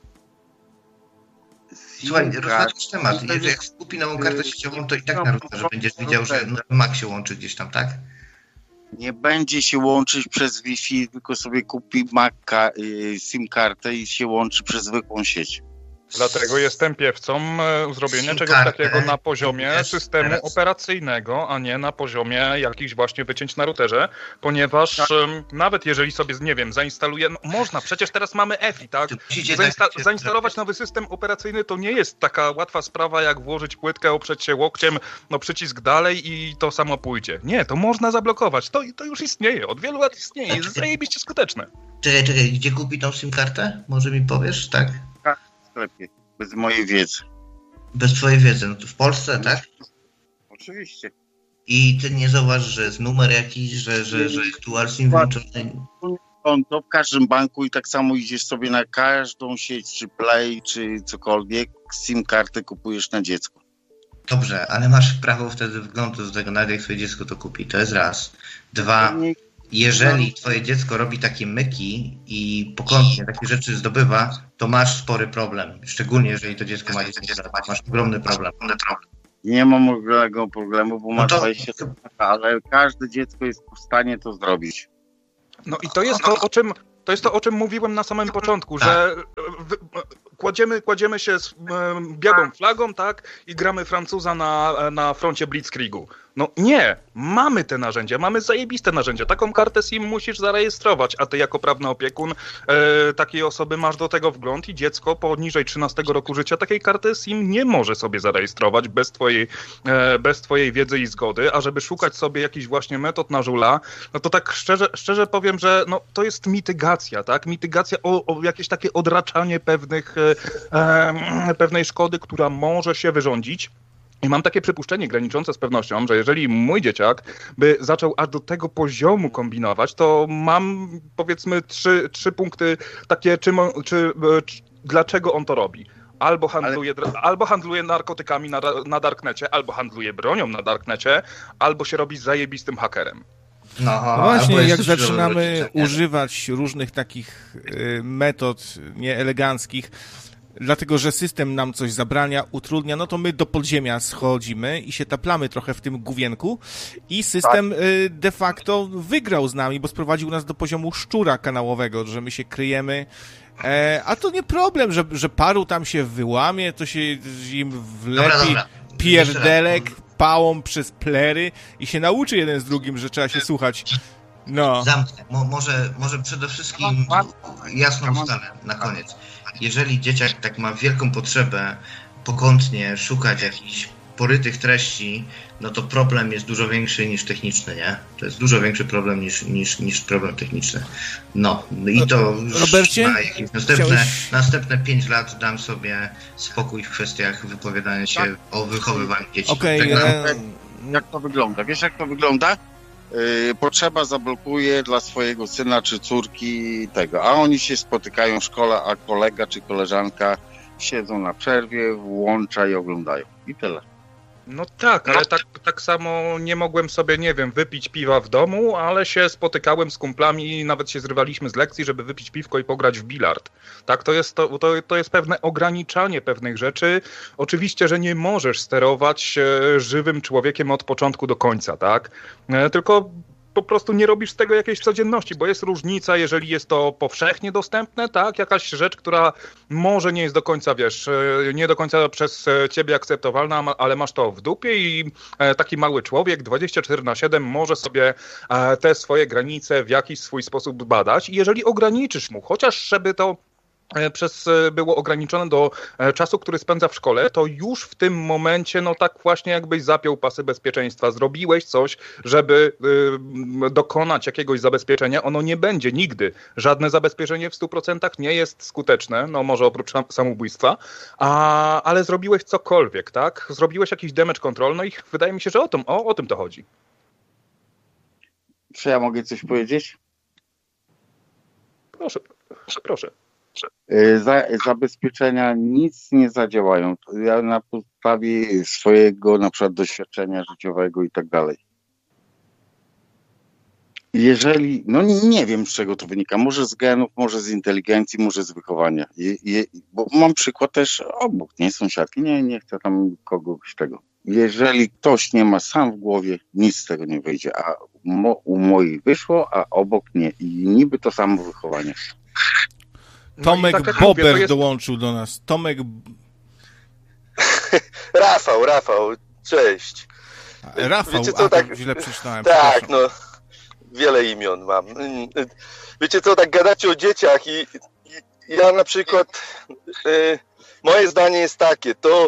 Słuchaj, rozmawiasz temat. Jeżeli jak kupi nową kartę sieciową, to i tak na routerze będziesz widział, że Mac się łączy gdzieś tam, tak? Nie będzie się łączyć przez Wi-Fi, tylko sobie kupi Maca, y, SIM kartę i się łączy przez zwykłą sieć. Dlatego jestem piewcą zrobienia czegoś takiego na poziomie systemu operacyjnego, a nie na poziomie jakichś właśnie wycięć na routerze, ponieważ tak. um, nawet jeżeli sobie, nie wiem, zainstaluję, no można, przecież teraz mamy E F I, tak? Zainsta- zainstalować nowy system operacyjny to nie jest taka łatwa sprawa, jak włożyć płytkę, oprzeć się łokciem, no przycisk dalej i to samo pójdzie. Nie, to można zablokować, to, to już istnieje, od wielu lat istnieje, jest zajebiście skuteczne. Czekaj, czekaj, gdzie kupi tą SIM kartę? Może mi powiesz, tak? Lepiej, bez mojej wiedzy. Bez twojej wiedzy, no to w Polsce, tak? oczywiście. I ty nie zauważ, że jest numer jakiś, że, że, że jest dual SIM włączony? Konto w każdym banku i tak samo idziesz sobie na każdą sieć, czy Play, czy cokolwiek, SIM kartę kupujesz na dziecko. Dobrze, ale masz prawo wtedy wglądu do tego, nawet jak twoje dziecko to kupi. To jest raz. Dwa, jeżeli twoje dziecko robi takie myki i pokątnie takie rzeczy zdobywa, to masz spory problem. Szczególnie jeżeli to dziecko ma dziesięć lat. Masz ogromny problem. Nie mam ogromnego problemu, bo No ma to- dwadzieścia lat, ale każde dziecko jest w stanie to zrobić. No i to jest to, o czym, to jest to, o czym mówiłem na samym początku, że w, kładziemy, kładziemy się z em, białą flagą, tak, i gramy Francuza na, na froncie Blitzkriegu. No nie, mamy te narzędzia, mamy zajebiste narzędzia. Taką kartę SIM musisz zarejestrować, a ty jako prawny opiekun e, takiej osoby masz do tego wgląd i dziecko poniżej trzynastego roku życia takiej karty SIM nie może sobie zarejestrować bez twojej, e, bez twojej wiedzy i zgody, a żeby szukać sobie jakichś właśnie metod na żula, no to tak szczerze, szczerze powiem, że no, to jest mitygacja, tak? Mitygacja o, o jakieś takie odraczanie pewnych, e, e, pewnej szkody, która może się wyrządzić. I mam takie przypuszczenie graniczące z pewnością, że jeżeli mój dzieciak by zaczął aż do tego poziomu kombinować, to mam powiedzmy trzy, trzy punkty takie, czy, czy, czy, dlaczego on to robi. Albo handluje, Ale... albo handluje narkotykami na, na darknecie, albo handluje bronią na darknecie, albo się robi zajebistym hakerem. No, No właśnie, jak jesteś zaczynamy rodzicem, używać różnych takich y, metod nieeleganckich, dlatego że system nam coś zabrania, utrudnia, no to my do podziemia schodzimy i się taplamy trochę w tym główienku i system tak. y, de facto wygrał z nami, bo sprowadził nas do poziomu szczura kanałowego, że my się kryjemy. E, a to nie problem, że, że paru tam się wyłamie, to się im wlepi Dobra, dobra. pierdelek pałą przez plery i się nauczy jeden z drugim, że trzeba się słuchać. No. Zamknę. Mo, może, może przede wszystkim jasną ustalę na koniec. Jeżeli dzieciak tak ma wielką potrzebę pokątnie szukać jakichś porytych treści, no to problem jest dużo większy niż techniczny, nie? To jest dużo większy problem niż, niż, niż problem techniczny. No i to już Robercie? na jakieś następne, Chciałeś... następne pięć lat dam sobie spokój w kwestiach wypowiadania się tak. o wychowywaniu dzieci. Okej, tak okay, jak to wygląda? Wiesz, jak to wygląda? Yy, potrzeba zablokuje dla swojego syna czy córki tego, a oni się spotykają w szkole, a kolega czy koleżanka siedzą na przerwie, włącza i oglądają. I tyle. No tak, ale tak, tak samo nie mogłem sobie, nie wiem, wypić piwa w domu, ale się spotykałem z kumplami i nawet się zrywaliśmy z lekcji, żeby wypić piwko i pograć w bilard. Tak, to jest, to, to, to jest pewne ograniczanie pewnych rzeczy. Oczywiście, że nie możesz sterować e, żywym człowiekiem od początku do końca, tak? E, tylko po prostu nie robisz z tego jakiejś codzienności, bo jest różnica, jeżeli jest to powszechnie dostępne, tak? Jakaś rzecz, która może nie jest do końca, wiesz, nie do końca przez ciebie akceptowalna, ale masz to w dupie i taki mały człowiek dwadzieścia cztery na siedem może sobie te swoje granice w jakiś swój sposób badać i jeżeli ograniczysz mu, chociaż żeby to przez było ograniczone do czasu, który spędza w szkole, to już w tym momencie, no tak właśnie jakbyś zapiął pasy bezpieczeństwa, zrobiłeś coś, żeby y, dokonać jakiegoś zabezpieczenia, ono nie będzie nigdy. Żadne zabezpieczenie w stu procentach nie jest skuteczne, no może oprócz samobójstwa, a, ale zrobiłeś cokolwiek, tak? Zrobiłeś jakiś damage control, no i wydaje mi się, że o tym, o, o tym to chodzi. Czy ja mogę coś powiedzieć? Proszę, proszę, proszę. Za, zabezpieczenia nic nie zadziałają. Ja na podstawie swojego na przykład doświadczenia życiowego i tak dalej. Jeżeli, no nie wiem z czego to wynika, może z genów, może z inteligencji, może z wychowania. Je, je, bo mam przykład też obok, nie sąsiadki, nie, nie chcę tam kogoś tego. Jeżeli ktoś nie ma sam w głowie, nic z tego nie wyjdzie, a mo, u moich wyszło, a obok nie. I niby to samo wychowanie. Tomek no tak Bober mówię, jest... dołączył do nas. Tomek... Rafał, Rafał, cześć. Rafał, Wiecie co, a tak, źle przeczytałem. Tak, no, wiele imion mam. Wiecie co, tak gadacie o dzieciach i, i ja na przykład, y, moje zdanie jest takie, to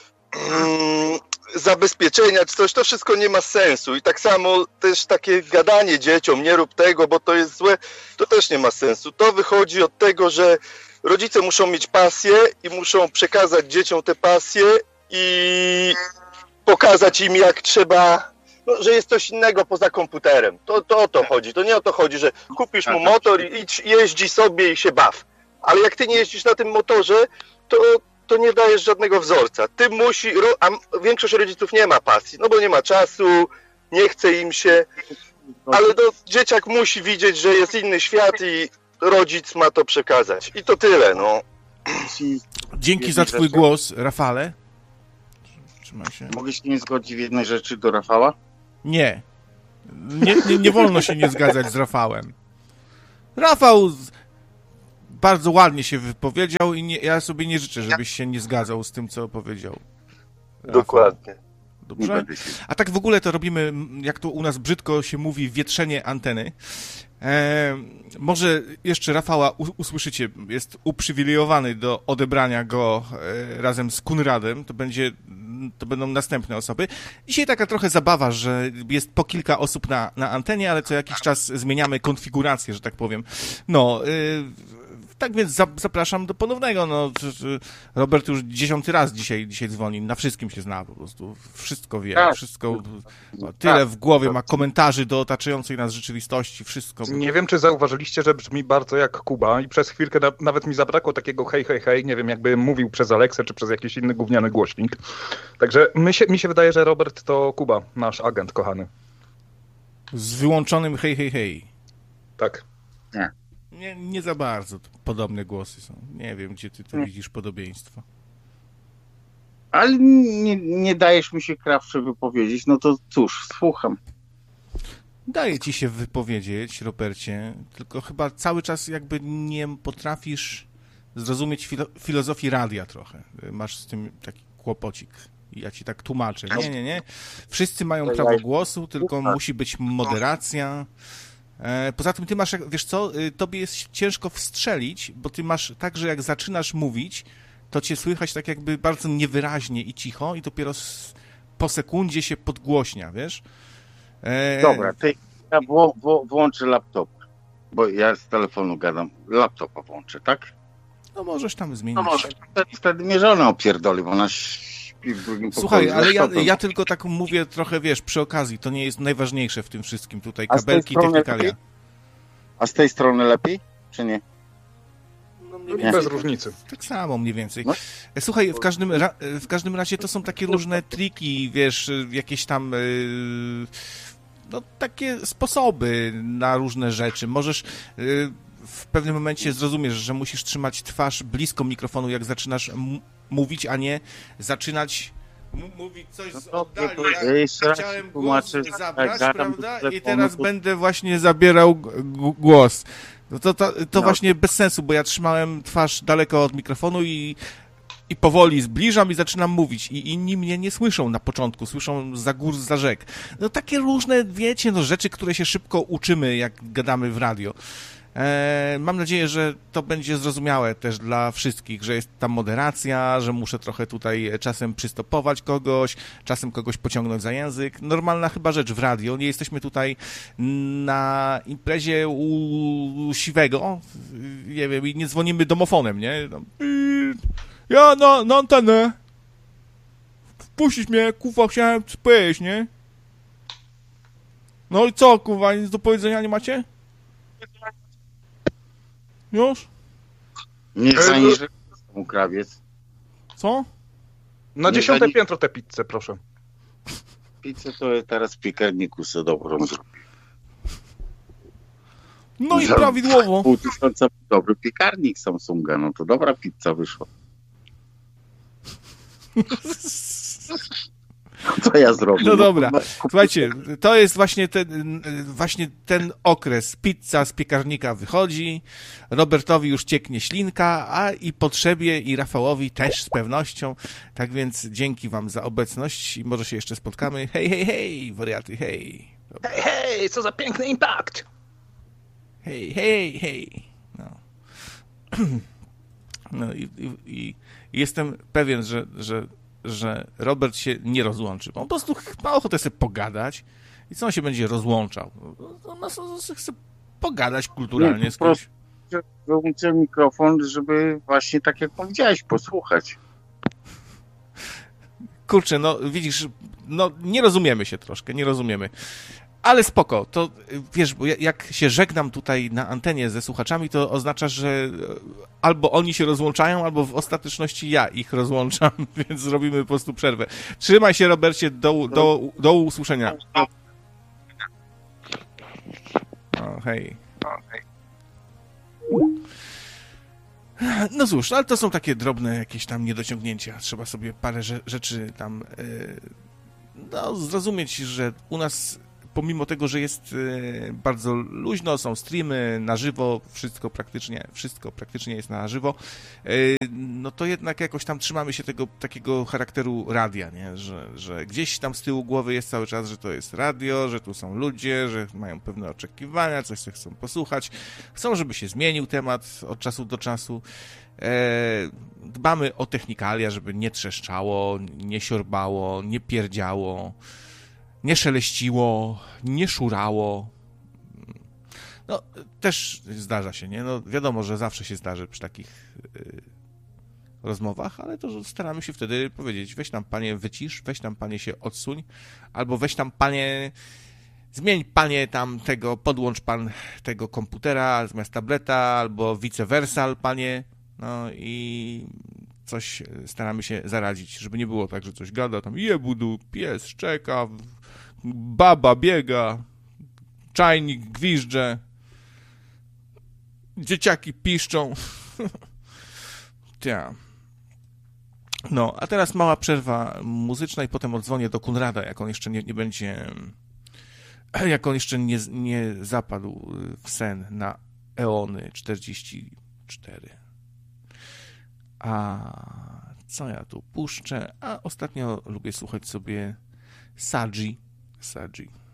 y, zabezpieczenia czy coś, to wszystko nie ma sensu i tak samo też takie gadanie dzieciom, nie rób tego, bo to jest złe, to też nie ma sensu. To wychodzi od tego, że rodzice muszą mieć pasję i muszą przekazać dzieciom te pasje i pokazać im, jak trzeba, no, że jest coś innego poza komputerem. To, to o to chodzi. To nie o to chodzi, że kupisz mu motor i, i jeździ sobie i się baw. Ale jak ty nie jeździsz na tym motorze, to, to nie dajesz żadnego wzorca. Ty musi, a większość rodziców nie ma pasji, no bo nie ma czasu, nie chce im się, ale to dzieciak musi widzieć, że jest inny świat i rodzic ma to przekazać. I to tyle, no. Dzięki za twój głos, Rafale. Trzymaj się. Mogę się nie zgodzić w jednej rzeczy do Rafała? Nie. Nie, nie, nie wolno się nie zgadzać z Rafałem. Rafał bardzo ładnie się wypowiedział i nie, ja sobie nie życzę, żebyś się nie zgadzał z tym, co powiedział. Rafał. Dokładnie. Dobrze? A tak w ogóle to robimy, jak to u nas brzydko się mówi, wietrzenie anteny. E, może jeszcze Rafała u, usłyszycie, jest uprzywilejowany do odebrania go e, razem z Kunradem. To będzie, to będą następne osoby. Dzisiaj taka trochę zabawa, że jest po kilka osób na, na antenie, ale co jakiś czas zmieniamy konfigurację, że tak powiem. No, e, tak więc zapraszam do ponownego. No, Robert już dziesiąty raz dzisiaj, dzisiaj dzwoni. Na wszystkim się zna po prostu. Wszystko wie. Tak. Wszystko. Tyle w głowie ma komentarzy do otaczającej nas rzeczywistości. Wszystko. Nie wiem, czy zauważyliście, że brzmi bardzo jak Kuba i przez chwilkę na, nawet mi zabrakło takiego hej, hej, hej. Nie wiem, jakby mówił przez Aleksę, czy przez jakiś inny gówniany głośnik. Także mi się, mi się wydaje, że Robert to Kuba, nasz agent kochany. Z wyłączonym hej, hej, hej. Tak. Nie. Nie, nie za bardzo podobne głosy są. Nie wiem, gdzie ty tu widzisz podobieństwo. Ale nie, nie dajesz mi się krawcze wypowiedzieć, no to cóż, słucham. Daję ci się wypowiedzieć, Robercie, tylko chyba cały czas jakby nie potrafisz zrozumieć filo- filozofii radia trochę. Masz z tym taki kłopocik. Ja ci tak tłumaczę. Nie, nie, nie. Wszyscy mają prawo głosu, tylko musi być moderacja. Poza tym ty masz, wiesz co, tobie jest ciężko wstrzelić, bo ty masz tak, że jak zaczynasz mówić, to cię słychać tak jakby bardzo niewyraźnie i cicho i dopiero po sekundzie się podgłośnia, wiesz? E... Dobra, ty, ja wło, wło, włączę laptop, bo ja z telefonu gadam. Laptopa włączę, tak? No możesz tam zmienić. No może, wtedy, wtedy mnie żona opierdoli, bo ona śpi w drugim pokoju. Słuchaj, ale ja, ja tylko tak mówię trochę, wiesz, przy okazji, to nie jest najważniejsze w tym wszystkim tutaj, kabelki, technikalia. A z tej strony lepiej, czy nie? No mniej więcej bez różnicy. Tak samo mniej więcej. No. Słuchaj, w każdym, ra- w każdym razie to są takie różne triki, wiesz, jakieś tam yy, no takie sposoby na różne rzeczy. Możesz yy, w pewnym momencie zrozumiesz, że musisz trzymać twarz blisko mikrofonu, jak zaczynasz m- mówić, a nie zaczynać m- mówić coś z oddali. Ja chciałem głos zabrać, prawda? I teraz będę właśnie zabierał g- głos. No to, to, to no. Właśnie bez sensu, bo ja trzymałem twarz daleko od mikrofonu i, i powoli zbliżam i zaczynam mówić. I inni mnie nie słyszą na początku, słyszą za gór, za rzek. No takie różne, wiecie, no rzeczy, które się szybko uczymy, jak gadamy w radio. E, mam nadzieję, że to będzie zrozumiałe też dla wszystkich, że jest tam moderacja, że muszę trochę tutaj czasem przystopować kogoś, czasem kogoś pociągnąć za język. Normalna chyba rzecz w radio. Nie jesteśmy tutaj na imprezie u Siwego, nie wiem, i nie dzwonimy domofonem, nie? Ja na, na antenę. Wpuścić mnie, kuwa, chciałem powiedzieć, nie? No i co, kuwa, nic do powiedzenia nie macie? Już? Nie zaniżę mu krawiec. Co? Na dziesiąte zani... piętro tę pizzę, proszę. Pizzę to teraz w piekarniku sobie dobrą zrobię. No i Za prawidłowo. Pół tysiąca dobry piekarnik Samsunga, no to dobra pizza wyszła. Co ja zrobię? No dobra, słuchajcie, to jest właśnie ten, właśnie ten okres. Pizza z piekarnika wychodzi, Robertowi już cieknie ślinka, a i Potrzebie i Rafałowi też z pewnością. Tak więc dzięki wam za obecność i może się jeszcze spotkamy. Hej, hej, hej, wariaty, hej. Dobra. Hej, hej, co za piękny impact. Hej, hej, hej. No, no i, i, i jestem pewien, że, że że Robert się nie rozłączy. On po prostu ma ochotę sobie pogadać i co on się będzie rozłączał? On chce pogadać kulturalnie nie, z kimś. Wyłączę mikrofon, żeby właśnie tak jak powiedziałeś, posłuchać. Kurczę, no widzisz, no nie rozumiemy się troszkę, nie rozumiemy. Ale spoko, to wiesz, bo jak się żegnam tutaj na antenie ze słuchaczami, to oznacza, że albo oni się rozłączają, albo w ostateczności ja ich rozłączam, więc zrobimy po prostu przerwę. Trzymaj się, Robercie, do, do, do usłyszenia. O, hej. No cóż, ale to są takie drobne jakieś tam niedociągnięcia. Trzeba sobie parę rzeczy tam yy, no, zrozumieć, że u nas pomimo tego, że jest bardzo luźno, są streamy na żywo, wszystko praktycznie, wszystko praktycznie jest na żywo, no to jednak jakoś tam trzymamy się tego takiego charakteru radia, nie? Że, że gdzieś tam z tyłu głowy jest cały czas, że to jest radio, że tu są ludzie, że mają pewne oczekiwania, coś co chcą posłuchać, chcą, żeby się zmienił temat od czasu do czasu. Dbamy o technikalia, żeby nie trzeszczało, nie siorbało, nie pierdziało, nie szeleściło, nie szurało. No, też zdarza się, nie? No, wiadomo, że zawsze się zdarzy przy takich yy, rozmowach, ale to staramy się wtedy powiedzieć, weź tam, panie, wycisz, weź tam, panie, się odsuń, albo weź tam, panie, zmień, panie, tam tego, podłącz pan tego komputera zamiast tableta, albo vice versa, panie, no i coś staramy się zaradzić, żeby nie było tak, że coś gada, tam jebudu, pies szczeka, baba biega, czajnik gwizdże, dzieciaki piszczą. Tia. No, a teraz mała przerwa muzyczna i potem odzwonię do Konrada, jak on jeszcze nie, nie będzie, jak on jeszcze nie, nie zapadł w sen na Eony czterdzieści cztery. A co ja tu puszczę? A ostatnio lubię słuchać sobie Sadzi. Sadzi.